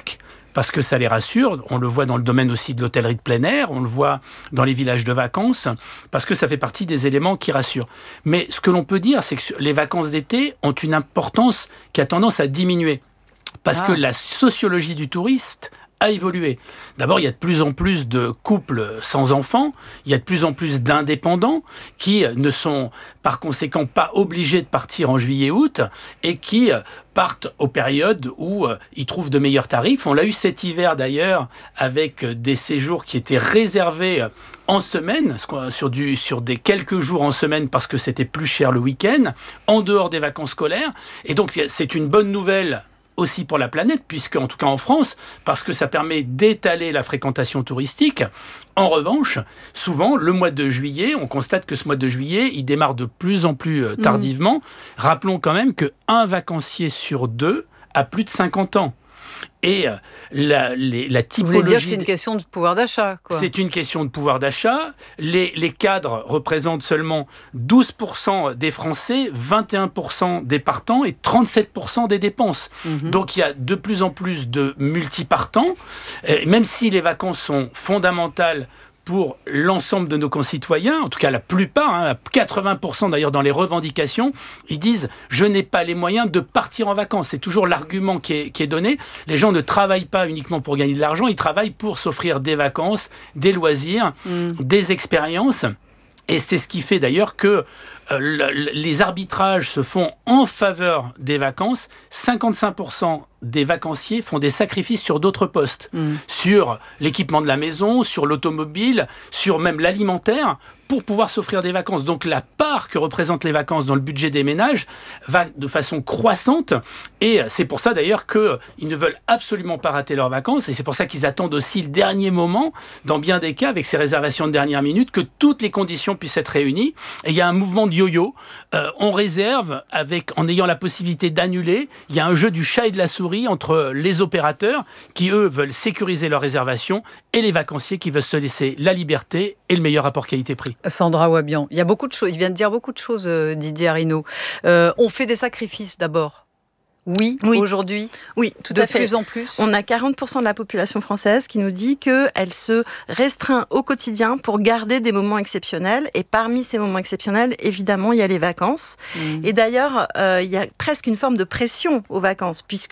parce que ça les rassure. On le voit dans le domaine aussi de l'hôtellerie de plein air, on le voit dans les villages de vacances, parce que ça fait partie des éléments qui rassurent. Mais ce que l'on peut dire, c'est que les vacances d'été ont une importance qui a tendance à diminuer, parce ah. que la sociologie du touriste a évolué. D'abord, il y a de plus en plus de couples sans enfants, il y a de plus en plus d'indépendants qui ne sont par conséquent pas obligés de partir en juillet-août et qui partent aux périodes où ils trouvent de meilleurs tarifs. On l'a eu cet hiver d'ailleurs avec des séjours qui étaient réservés en semaine, sur, du, sur des quelques jours en semaine parce que c'était plus cher le week-end, en dehors des vacances scolaires. Et donc c'est une bonne nouvelle aussi pour la planète, puisque en tout cas en France, parce que ça permet d'étaler la fréquentation touristique. En revanche, souvent, le mois de juillet, on constate que ce mois de juillet, il démarre de plus en plus tardivement. Mmh. Rappelons quand même qu'un vacancier sur deux a plus de cinquante ans. Et la, les, la typologie... Vous voulez dire que c'est une question de pouvoir d'achat, quoi. C'est une question de pouvoir d'achat. Les, les cadres représentent seulement douze pour cent des Français, vingt et un pour cent des partants et trente-sept pour cent des dépenses. Mm-hmm. Donc il y a de plus en plus de multipartants. Et même si les vacances sont fondamentales pour l'ensemble de nos concitoyens, en tout cas la plupart, hein, quatre-vingts pour cent d'ailleurs dans les revendications, ils disent « je n'ai pas les moyens de partir en vacances ». C'est toujours l'argument qui est, qui est donné. Les gens ne travaillent pas uniquement pour gagner de l'argent, ils travaillent pour s'offrir des vacances, des loisirs, mmh. des expériences. Et c'est ce qui fait d'ailleurs que euh, le, les arbitrages se font en faveur des vacances. cinquante-cinq pour cent des vacanciers font des sacrifices sur d'autres postes, mmh. sur l'équipement de la maison, sur l'automobile, sur même l'alimentaire, pour pouvoir s'offrir des vacances. Donc la part que représentent les vacances dans le budget des ménages va de façon croissante, et c'est pour ça d'ailleurs qu'ils ne veulent absolument pas rater leurs vacances, et c'est pour ça qu'ils attendent aussi le dernier moment, dans bien des cas, avec ces réservations de dernière minute, que toutes les conditions puissent être réunies. Et il y a un mouvement de yo-yo, euh, on réserve avec, en ayant la possibilité d'annuler. Il y a un jeu du chat et de la souris entre les opérateurs qui, eux, veulent sécuriser leurs réservations, et les vacanciers qui veulent se laisser la liberté et le meilleur rapport qualité-prix. Sandra Wabian, il y a beaucoup de choses, il vient de dire beaucoup de choses, euh, Didier Arinaud. Euh, on fait des sacrifices d'abord. Oui, oui, aujourd'hui, oui, tout de à fait. plus en plus. On a quarante pour cent de la population française qui nous dit qu'elle se restreint au quotidien pour garder des moments exceptionnels. Et parmi ces moments exceptionnels, évidemment, il y a les vacances. Mmh. Et d'ailleurs, euh, il y a presque une forme de pression aux vacances, puisque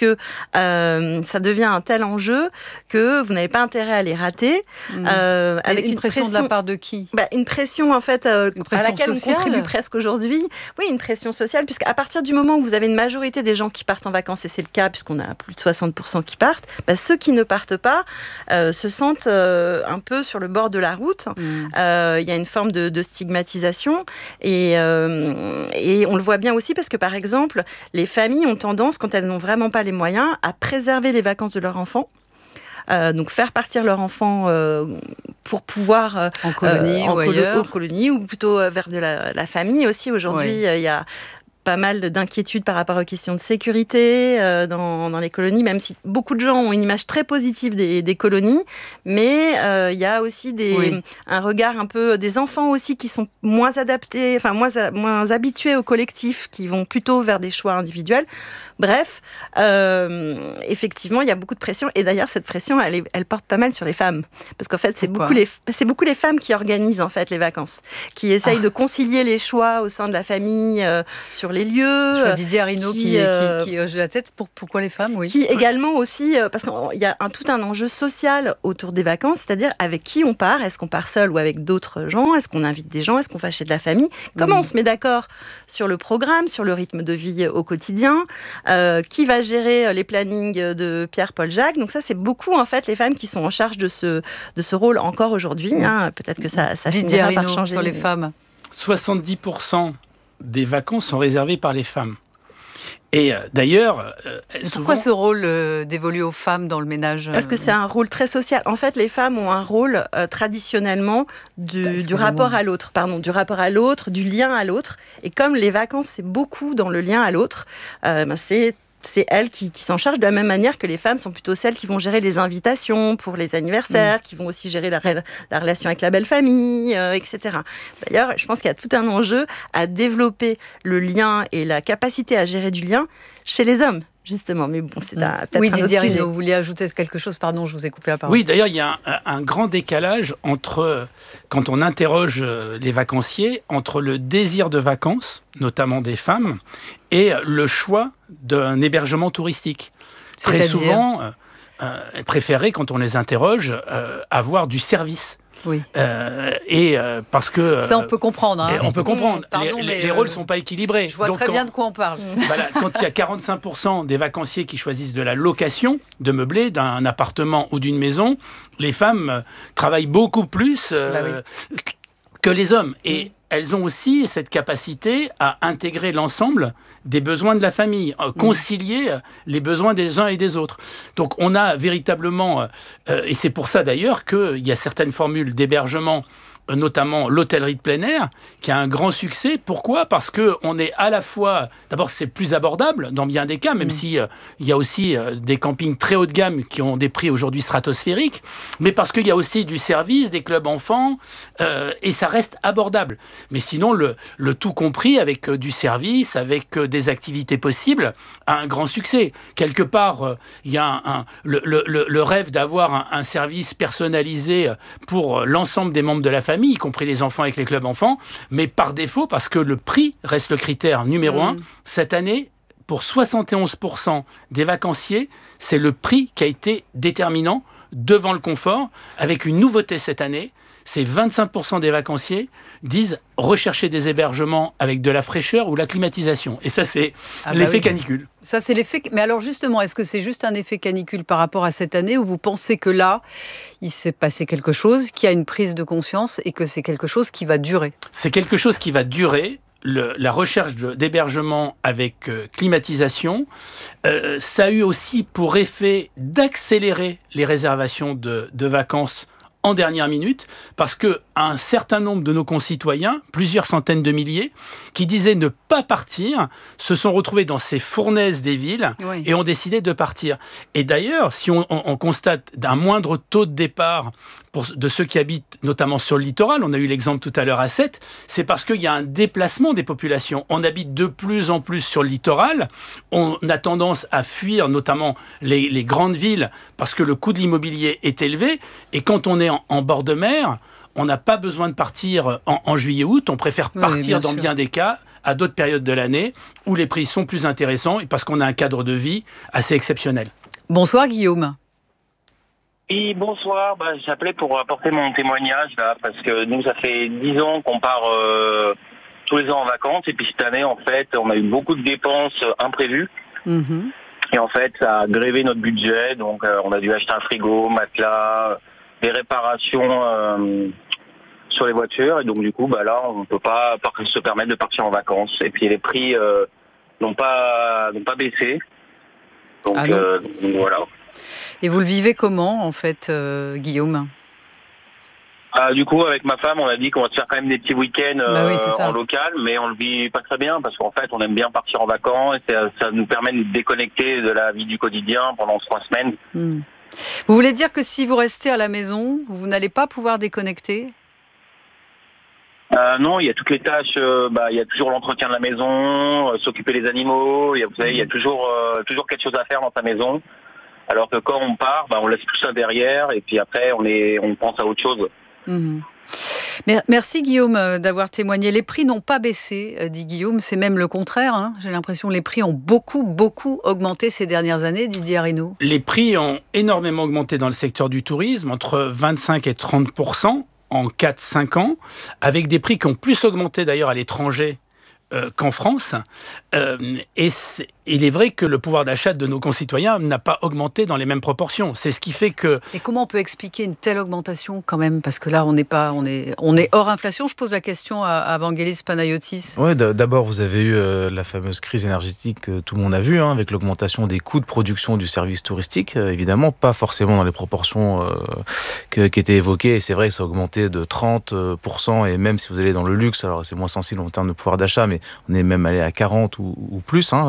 euh, ça devient un tel enjeu que vous n'avez pas intérêt à les rater. Mmh. Euh, avec une, une pression, pression de la part de qui ? bah, Une pression, en fait, euh, une pression à laquelle sociale. On contribue presque aujourd'hui. Oui, une pression sociale, puisqu'à partir du moment où vous avez une majorité des gens qui partent en vacances, et c'est le cas puisqu'on a plus de soixante pour cent qui partent, bah, ceux qui ne partent pas euh, se sentent euh, un peu sur le bord de la route. Il mmh. euh, y a une forme de, de stigmatisation, et, euh, et on le voit bien aussi parce que, par exemple, les familles ont tendance, quand elles n'ont vraiment pas les moyens, à préserver les vacances de leurs enfants. Euh, donc faire partir leur enfant euh, pour pouvoir euh, en colonie euh, en ou colo- ailleurs, en colonie, ou plutôt vers de la, la famille aussi. Aujourd'hui, il ouais. y a pas mal d'inquiétudes par rapport aux questions de sécurité euh, dans, dans les colonies, même si beaucoup de gens ont une image très positive des, des colonies, mais il euh, y a aussi des, oui. un regard un peu des enfants aussi qui sont moins adaptés, enfin moins, moins habitués au collectif, qui vont plutôt vers des choix individuels. Bref, euh, effectivement, il y a beaucoup de pression, et d'ailleurs cette pression, elle, est, elle porte pas mal sur les femmes, parce qu'en fait, c'est beaucoup les, c'est beaucoup les femmes qui organisent en fait les vacances, qui essayent ah. de concilier les choix au sein de la famille euh, sur les lieux. Je vois Didier Arinaud qui, qui, euh, qui, qui hoche la tête. Pour, pourquoi les femmes, oui. Qui également aussi, euh, parce qu'il y a un, tout un enjeu social autour des vacances, c'est-à-dire avec qui on part. Est-ce qu'on part seul ou avec d'autres gens ? Est-ce qu'on invite des gens ? Est-ce qu'on va chez de la famille ? Comment mmh. on se met d'accord sur le programme, sur le rythme de vie au quotidien ? euh, Qui va gérer les plannings de Pierre-Paul Jacques ? Donc ça, c'est beaucoup en fait les femmes qui sont en charge de ce, de ce rôle encore aujourd'hui. Hein. Peut-être que ça, ça Didier finira Arinaud, par changer. Sur les femmes. soixante-dix pour cent des vacances sont réservées par les femmes. Et euh, d'ailleurs... Euh, Pourquoi souvent... ce rôle euh, dévolu aux femmes dans le ménage ? Parce que c'est un rôle très social. En fait, les femmes ont un rôle euh, traditionnellement du, du rapport à l'autre, pardon, du rapport à l'autre, du lien à l'autre. Et comme les vacances, c'est beaucoup dans le lien à l'autre, euh, ben c'est c'est elles qui, qui s'en chargent de la même manière que les femmes sont plutôt celles qui vont gérer les invitations pour les anniversaires, mmh. qui vont aussi gérer la, la relation avec la belle famille, euh, et cetera. D'ailleurs, je pense qu'il y a tout un enjeu à développer le lien et la capacité à gérer du lien chez les hommes. justement. Mais bon, c'est un, peut-être oui, un autre Didier sujet. Arnaud, vous vouliez ajouter quelque chose? Pardon, je vous ai coupé la parole. Oui, d'ailleurs, il y a un, un grand décalage entre, quand on interroge les vacanciers, entre le désir de vacances, notamment des femmes, et le choix d'un hébergement touristique. Très C'est-à-dire souvent, euh, préférer, quand on les interroge, euh, avoir du service. Oui. Euh, et euh, parce que ça, on peut comprendre. Hein. On peut comprendre. Mmh, pardon, les mais les euh, rôles ne sont pas équilibrés. Je vois Donc, très quand, bien de quoi on parle. Voilà, quand il y a quarante-cinq pour cent des vacanciers qui choisissent de la location de meublé, d'un appartement ou d'une maison, les femmes travaillent beaucoup plus euh, bah oui. que les hommes. Et mmh. elles ont aussi cette capacité à intégrer l'ensemble des besoins de la famille, euh, concilier mmh. les besoins des uns et des autres. Donc on a véritablement, euh, et c'est pour ça d'ailleurs qu'il y a certaines formules d'hébergement, notamment l'hôtellerie de plein air, qui a un grand succès. Pourquoi ? Parce qu'on est à la fois... D'abord, c'est plus abordable dans bien des cas, même mmh. si euh, il y a aussi euh, des campings très haut de gamme qui ont des prix aujourd'hui stratosphériques, mais parce qu'il y a aussi du service, des clubs enfants, euh, et ça reste abordable. Mais sinon, le, le tout compris, avec euh, du service, avec euh, des activités possibles, a un grand succès. Quelque part, euh, il y a un, un, le, le, le rêve d'avoir un, un service personnalisé pour l'ensemble des membres de la famille, y compris les enfants avec les clubs enfants, mais par défaut, parce que le prix reste le critère numéro mmh. un, cette année, pour soixante et onze pour cent des vacanciers, c'est le prix qui a été déterminant devant le confort, avec une nouveauté cette année, c'est vingt-cinq pour cent des vacanciers disent rechercher des hébergements avec de la fraîcheur ou la climatisation. Et ça, c'est ah bah l'effet oui. canicule. Ça, c'est l'effet... Mais alors justement, est-ce que c'est juste un effet canicule par rapport à cette année, ou vous pensez que là, il s'est passé quelque chose, qu'il y a une prise de conscience et que c'est quelque chose qui va durer ? C'est quelque chose qui va durer. Le, la recherche de, d'hébergement avec euh, climatisation, euh, ça a eu aussi pour effet d'accélérer les réservations de, de vacances en dernière minute, parce qu'un certain nombre de nos concitoyens, plusieurs centaines de milliers, qui disaient ne pas partir, se sont retrouvés dans ces fournaises des villes oui. et ont décidé de partir. Et d'ailleurs, si on, on, on constate d'un moindre taux de départ pour, de ceux qui habitent notamment sur le littoral, on a eu l'exemple tout à l'heure à Sète, c'est parce qu'il y a un déplacement des populations. On habite de plus en plus sur le littoral, on a tendance à fuir notamment les, les grandes villes parce que le coût de l'immobilier est élevé, et quand on est en, en bord de mer, on n'a pas besoin de partir en, en juillet-août, on préfère partir oui, bien dans sûr. bien des cas à d'autres périodes de l'année où les prix sont plus intéressants et parce qu'on a un cadre de vie assez exceptionnel. Bonsoir Guillaume. Oui, bonsoir. Bah, j'appelais pour apporter mon témoignage là, parce que nous, ça fait dix ans qu'on part euh, tous les ans en vacances, et puis cette année, en fait, on a eu beaucoup de dépenses imprévues. Mmh. Et en fait, ça a grévé notre budget, donc euh, on a dû acheter un frigo, matelas, des réparations euh, sur les voitures, et donc du coup, bah là, on ne peut pas se permettre de partir en vacances. Et puis les prix euh, n'ont pas n'ont pas baissé. Donc, ah euh, donc voilà. Et vous le vivez comment, en fait, euh, Guillaume ? Ah, du coup, avec ma femme, on a dit qu'on va se faire quand même des petits week-ends euh, bah oui, en local, mais on le vit pas très bien parce qu'en fait, on aime bien partir en vacances et ça, ça nous permet de nous déconnecter de la vie du quotidien pendant trois semaines. Mmh. Vous voulez dire que si vous restez à la maison, vous n'allez pas pouvoir déconnecter ? Euh, non, il y a toutes les tâches, euh, bah, il y a toujours l'entretien de la maison, euh, s'occuper des animaux, il y a, vous savez, il y a toujours, euh, toujours quelque chose à faire dans sa maison. Alors que quand on part, bah, on laisse tout ça derrière et puis après, on, est, on pense à autre chose. Mmh. Merci Guillaume d'avoir témoigné. Les prix n'ont pas baissé, dit Guillaume, c'est même le contraire. Hein. J'ai l'impression que les prix ont beaucoup, beaucoup augmenté ces dernières années, Didier Arnaud. Les prix ont énormément augmenté dans le secteur du tourisme, entre vingt-cinq et trente pour cent en quatre à cinq ans, avec des prix qui ont plus augmenté d'ailleurs à l'étranger euh, qu'en France. Euh, et il est vrai que le pouvoir d'achat de nos concitoyens n'a pas augmenté dans les mêmes proportions. C'est ce qui fait que... Et comment on peut expliquer une telle augmentation quand même ? Parce que là, on n'est pas, on est, on est hors inflation. Je pose la question à, à Vangelis Panayotis. Oui, d'abord, vous avez eu euh, la fameuse crise énergétique que tout le monde a vue, hein, avec l'augmentation des coûts de production du service touristique. Euh, évidemment, pas forcément dans les proportions euh, que, qui étaient évoquées. Et c'est vrai que ça a augmenté de trente pour cent. Et même si vous allez dans le luxe, alors c'est moins sensible en termes de pouvoir d'achat, mais on est même allé à quarante ou, ou plus, hein, parce qu'il y a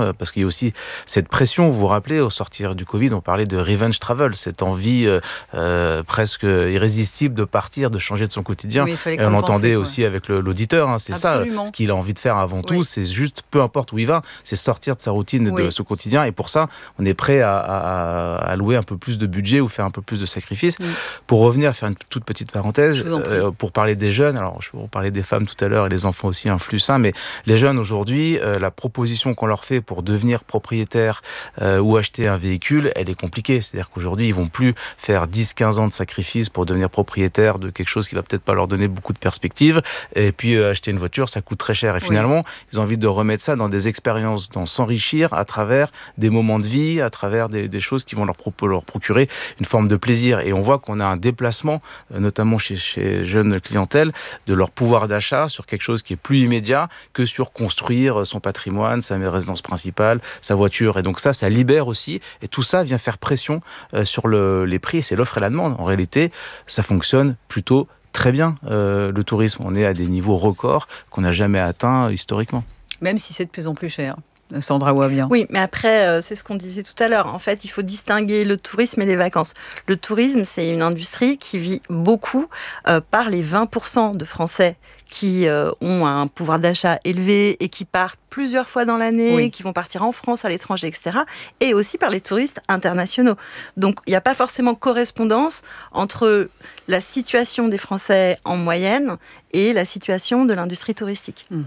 aussi cette pression. Vous vous rappelez, au sortir du Covid, on parlait de revenge travel, cette envie euh, euh, presque irrésistible de partir, de changer de son quotidien. Oui, il fallait et on l'entendait quoi. aussi avec le, l'auditeur, hein, c'est Absolument. ça, ce qu'il a envie de faire avant tout, Oui. c'est juste, peu importe où il va, c'est sortir de sa routine, Oui. de ce quotidien, et pour ça, on est prêt à, à, à allouer un peu plus de budget ou faire un peu plus de sacrifices. Oui. Pour revenir, faire une toute petite parenthèse, euh, pour parler des jeunes, alors je vais vous parler des femmes tout à l'heure, et les enfants aussi influent ça, mais les jeunes aujourd'hui, euh, la proposition qu'on leur fait pour devenir propriétaire euh, ou acheter un véhicule, elle est compliquée. C'est-à-dire qu'aujourd'hui, ils vont plus faire dix quinze ans de sacrifices pour devenir propriétaire de quelque chose qui va peut-être pas leur donner beaucoup de perspectives. Et puis, euh, acheter une voiture, ça coûte très cher. Et oui. finalement, ils ont envie de remettre ça dans des expériences, dans s'enrichir à travers des moments de vie, à travers des, des choses qui vont leur, pro- leur procurer une forme de plaisir. Et on voit qu'on a un déplacement, euh, notamment chez, chez jeunes clientèles, de leur pouvoir d'achat sur quelque chose qui est plus immédiat que sur construire son patrimoine, sa résidence principale, sa voiture. Et donc ça, ça libère aussi. Et tout ça vient faire pression euh, sur le, les prix. C'est l'offre et la demande. En réalité, ça fonctionne plutôt très bien, euh, le tourisme. On est à des niveaux records qu'on n'a jamais atteints historiquement. Même si c'est de plus en plus cher. Sandra Ouabian. Oui, mais après, euh, c'est ce qu'on disait tout à l'heure. En fait, il faut distinguer le tourisme et les vacances. Le tourisme, c'est une industrie qui vit beaucoup euh, par les vingt pour cent de Français qui euh, ont un pouvoir d'achat élevé et qui partent plusieurs fois dans l'année, oui. qui vont partir en France, à l'étranger, et cetera. Et aussi par les touristes internationaux. Donc, il n'y a pas forcément correspondance entre la situation des Français en moyenne et la situation de l'industrie touristique. Mmh.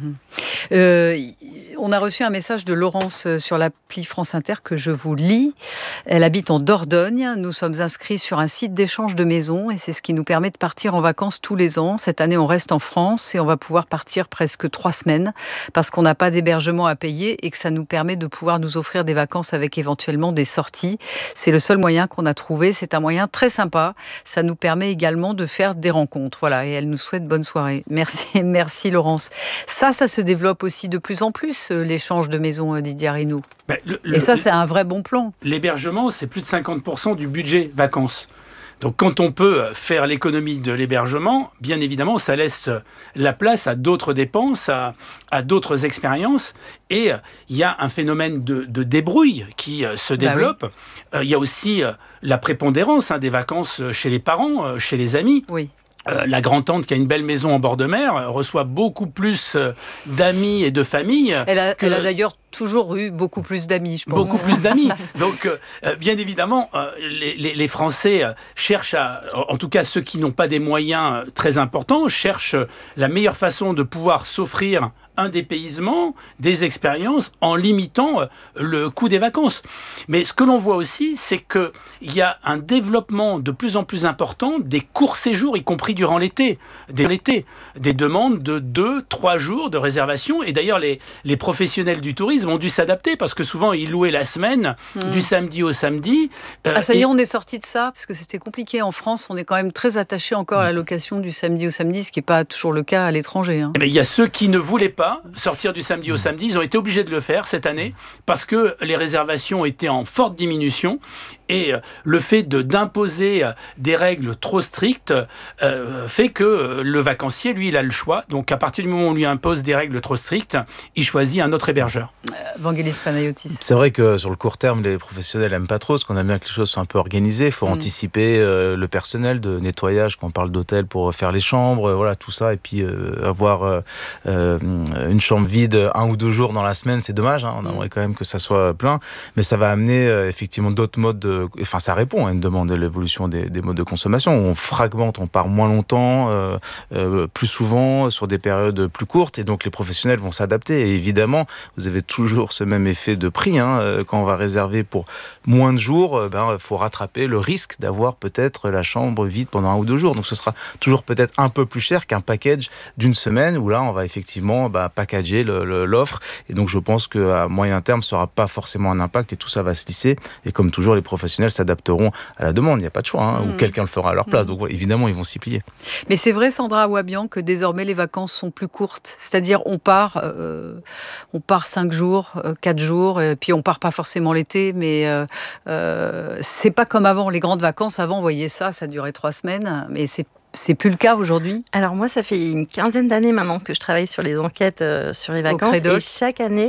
Euh, on a reçu un message de Laurence sur l'appli France Inter que je vous lis. Elle habite en Dordogne. Nous sommes inscrits sur un site d'échange de maisons et c'est ce qui nous permet de partir en vacances tous les ans. Cette année, on reste en France et on va pouvoir partir presque trois semaines parce qu'on n'a pas d'hébergement à payer et que ça nous permet de pouvoir nous offrir des vacances avec éventuellement des sorties. C'est le seul moyen qu'on a trouvé. C'est un moyen très sympa. Ça nous permet également de faire des rencontres. Voilà, et elle nous souhaite bonne soirée. Merci, merci Laurence. Ça, ça se développe aussi de plus en plus, l'échange de maisons, Didier Arrinou. Ben, le, le, et ça, c'est un vrai bon plan. L'hébergement, c'est plus de cinquante pour cent du budget vacances. Donc quand on peut faire l'économie de l'hébergement, bien évidemment, ça laisse la place à d'autres dépenses, à, à d'autres expériences. Et il y a un phénomène de, de débrouille qui se développe. Bah oui. euh, il y a aussi euh, la prépondérance hein, des vacances chez les parents, euh, chez les amis. Oui. Euh, la grand-tante qui a une belle maison en bord de mer euh, reçoit beaucoup plus euh, d'amis et de familles. Elle a, que... elle a d'ailleurs toujours eu beaucoup plus d'amis, je pense. Beaucoup plus d'amis. Donc, euh, bien évidemment, euh, les, les, les Français euh, cherchent à, en tout cas ceux qui n'ont pas des moyens euh, très importants, cherchent euh, la meilleure façon de pouvoir s'offrir un dépaysement, des expériences, en limitant euh, le coût des vacances. Mais ce que l'on voit aussi, c'est qu'il y a un développement de plus en plus important des courts séjours, y compris durant l'été. Des, l'été, des demandes de deux, trois jours de réservation. Et d'ailleurs, les, les professionnels du tourisme ont dû s'adapter parce que souvent, ils louaient la semaine, mmh. du samedi au samedi. Euh, ah, ça y est, et... on est sorti de ça, parce que c'était compliqué. En France, on est quand même très attaché encore à la location du samedi au samedi, ce qui n'est pas toujours le cas à l'étranger. Hein. Eh bien, il y a ceux qui ne voulaient pas sortir du samedi au samedi. Ils ont été obligés de le faire cette année parce que les réservations étaient en forte diminution. Et le fait de, d'imposer des règles trop strictes euh, fait que le vacancier, lui, il a le choix. Donc, à partir du moment où on lui impose des règles trop strictes, il choisit un autre hébergeur. Euh, Vangelis Panayotis. C'est vrai que sur le court terme, les professionnels n'aiment pas trop, parce qu'on aime bien que les choses soient un peu organisées. Il faut mmh. anticiper euh, le personnel de nettoyage, quand on parle d'hôtel, pour faire les chambres, euh, voilà, tout ça. Et puis, euh, avoir euh, euh, une chambre vide un ou deux jours dans la semaine, c'est dommage. Hein, on aimerait mmh. quand même que ça soit plein. Mais ça va amener euh, effectivement d'autres modes de... Enfin, ça répond à une demande de l'évolution des, des modes de consommation. On fragmente, on part moins longtemps, euh, euh, plus souvent, sur des périodes plus courtes. Et donc, les professionnels vont s'adapter. Et évidemment, vous avez toujours ce même effet de prix. Hein. Quand on va réserver pour moins de jours, il ben, faut rattraper le risque d'avoir peut-être la chambre vide pendant un ou deux jours. Donc, ce sera toujours peut-être un peu plus cher qu'un package d'une semaine où là, on va effectivement ben, packager le, le, l'offre. Et donc, je pense qu'à moyen terme, ça n'aura pas forcément un impact et tout ça va se lisser. Et comme toujours, les professionnels s'adapteront à la demande. Il n'y a pas de choix. Hein, mmh. Ou quelqu'un le fera à leur place. Mmh. Donc, évidemment, ils vont s'y plier. Mais c'est vrai, Sandra Ouabian, que désormais, les vacances sont plus courtes. C'est-à-dire, on part, euh, on part cinq jours, euh, quatre jours, et puis on part pas forcément l'été, mais euh, euh, c'est pas comme avant. Les grandes vacances, avant, vous voyez ça, ça durait trois semaines, mais c'est C'est plus le cas aujourd'hui ? Alors moi, ça fait une quinzaine d'années maintenant que je travaille sur les enquêtes euh, sur les vacances. Et chaque année,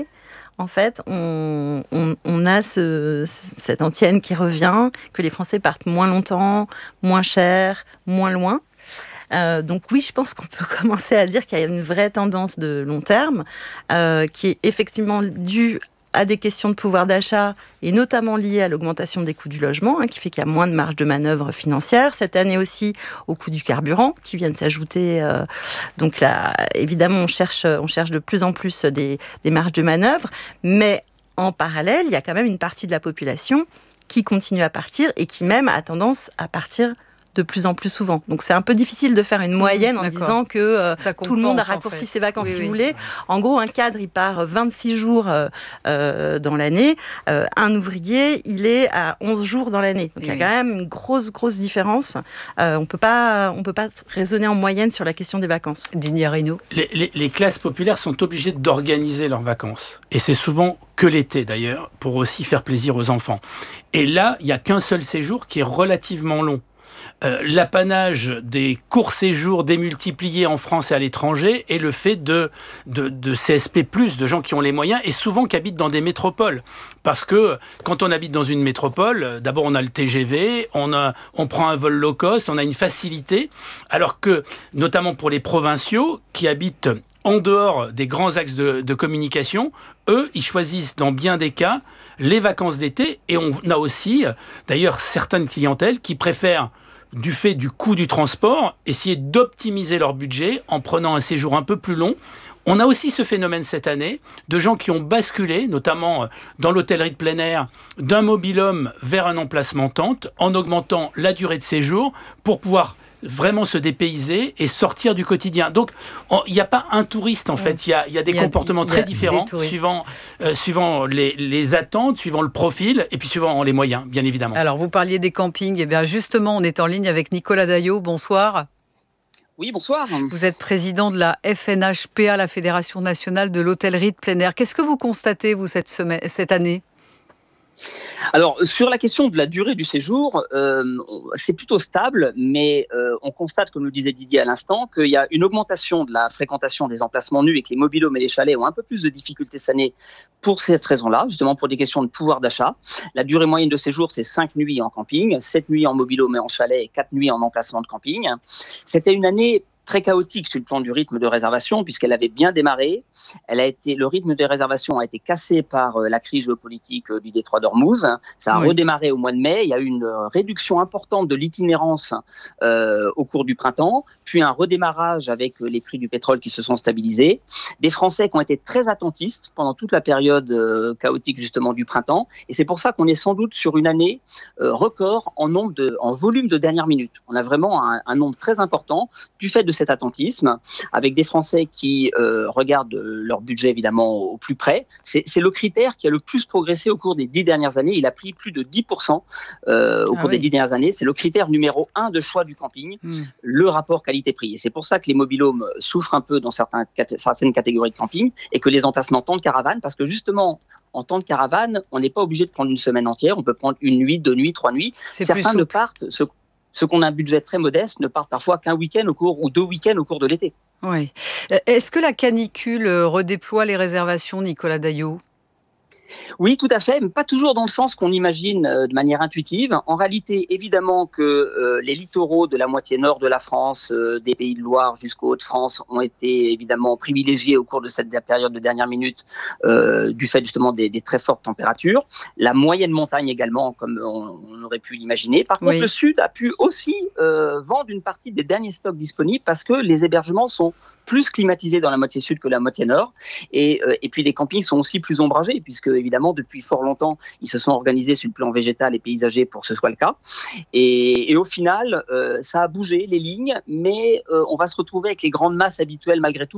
en fait, on, on, on a ce, cette antienne qui revient, que les Français partent moins longtemps, moins cher, moins loin. Euh, donc oui, je pense qu'on peut commencer à dire qu'il y a une vraie tendance de long terme euh, qui est effectivement due à des questions de pouvoir d'achat et notamment liées à l'augmentation des coûts du logement, hein, qui fait qu'il y a moins de marge de manœuvre financière. Cette année aussi, au coût du carburant, qui viennent s'ajouter. Euh, donc là, évidemment, on cherche, on cherche de plus en plus des, des marges de manœuvre. Mais en parallèle, il y a quand même une partie de la population qui continue à partir et qui même a tendance à partir de plus en plus souvent. Donc c'est un peu difficile de faire une moyenne en D'accord. disant que euh, tout le monde a compense, en raccourci fait. ses vacances. Oui, si oui. vous voulez, en gros, un cadre, il part vingt-six jours euh, euh, dans l'année. Euh, un ouvrier, il est à onze jours dans l'année. Donc il y a Oui. quand même une grosse, grosse différence. Euh, on peut pas, on peut pas raisonner en moyenne sur la question des vacances. Digne Reynaud. Les, les- les classes populaires sont obligées d'organiser leurs vacances. Et c'est souvent que l'été d'ailleurs, pour aussi faire plaisir aux enfants. Et là, il n'y a qu'un seul séjour qui est relativement long. Euh, l'apanage des courts séjours démultipliés en France et à l'étranger est le fait de, de, de C S P plus, de gens qui ont les moyens et souvent qui habitent dans des métropoles. Parce que quand on habite dans une métropole, euh, d'abord on a le T G V, on, a, on prend un vol low cost, on a une facilité, alors que, notamment pour les provinciaux qui habitent en dehors des grands axes de, de communication, eux, ils choisissent dans bien des cas les vacances d'été et on a aussi, d'ailleurs, certaines clientèles qui préfèrent du fait du coût du transport, essayer d'optimiser leur budget en prenant un séjour un peu plus long. On a aussi ce phénomène cette année de gens qui ont basculé, notamment dans l'hôtellerie de plein air, d'un mobil-home vers un emplacement tente, en augmentant la durée de séjour pour pouvoir vraiment se dépayser et sortir du quotidien. Donc, il n'y a pas un touriste, en fait. Il y a, y a des Il y a- comportements il y a très des différents, touristes. suivant, euh, suivant les, les attentes, suivant le profil, et puis suivant les moyens, bien évidemment. Alors, vous parliez des campings. Et bien, justement, on est en ligne avec Nicolas Daillot. Bonsoir. Oui, bonsoir. Vous êtes président de la F N H P A, la Fédération nationale de l'hôtellerie de plein air. Qu'est-ce que vous constatez, vous, cette, semaine, cette année ? Alors, sur la question de la durée du séjour, euh, c'est plutôt stable, mais euh, on constate, comme le disait Didier à l'instant, qu'il y a une augmentation de la fréquentation des emplacements nus et que les mobil-homes et les chalets ont un peu plus de difficultés cette année pour cette raison-là, justement pour des questions de pouvoir d'achat. La durée moyenne de séjour, c'est cinq nuits en camping, sept nuits en mobil-home et en chalet et quatre nuits en emplacement de camping. C'était une année très chaotique sur le plan du rythme de réservation, puisqu'elle avait bien démarré. Elle a été, le rythme de réservation a été cassé par euh, la crise géopolitique euh, du détroit d'Ormuz. Ça a Oui. redémarré au mois de mai. Il y a eu une euh, réduction importante de l'itinérance euh, au cours du printemps, puis un redémarrage avec euh, les prix du pétrole qui se sont stabilisés. Des Français qui ont été très attentistes pendant toute la période euh, chaotique justement du printemps. Et c'est pour ça qu'on est sans doute sur une année euh, record en nombre de, en volume de dernière minute. On a vraiment un, un nombre très important du fait de cet attentisme, avec des Français qui euh, regardent leur budget évidemment au, au plus près. C'est, c'est le critère qui a le plus progressé au cours des dix dernières années. Il a pris plus de dix pour cent euh, au Ah cours oui. des dix dernières années. C'est le critère numéro un de choix du camping, Hmm. le rapport qualité-prix. Et c'est pour ça que les mobil-homes souffrent un peu dans certains, cat- certaines catégories de camping et que les emplacements temps de caravane, parce que justement, en temps de caravane, on n'est pas obligé de prendre une semaine entière. On peut prendre une nuit, deux nuits, trois nuits. C'est Certains plus ne souple. partent, ceux, ceux qui ont un budget très modeste, ne partent parfois qu'un week-end au cours ou deux week-ends au cours de l'été. Oui. Euh, Est-ce que la canicule euh, redéploie les réservations, Nicolas Daillot ? Oui, tout à fait, mais pas toujours dans le sens qu'on imagine euh, de manière intuitive. En réalité, évidemment que euh, les littoraux de la moitié nord de la France, euh, des Pays de Loire jusqu'aux Hauts-de-France, ont été évidemment privilégiés au cours de cette période de dernière minute euh, du fait justement des, des très fortes températures. La moyenne montagne également, comme on, on aurait pu l'imaginer. Par contre, Oui. le Sud a pu aussi euh, vendre une partie des derniers stocks disponibles parce que les hébergements sont plus climatisés dans la moitié sud que la moitié nord. Et, euh, et puis les campings sont aussi plus ombragés, puisque évidemment, depuis fort longtemps, ils se sont organisés sur le plan végétal et paysager pour que ce soit le cas. Et, et au final, euh, ça a bougé les lignes, mais euh, on va se retrouver avec les grandes masses habituelles malgré tout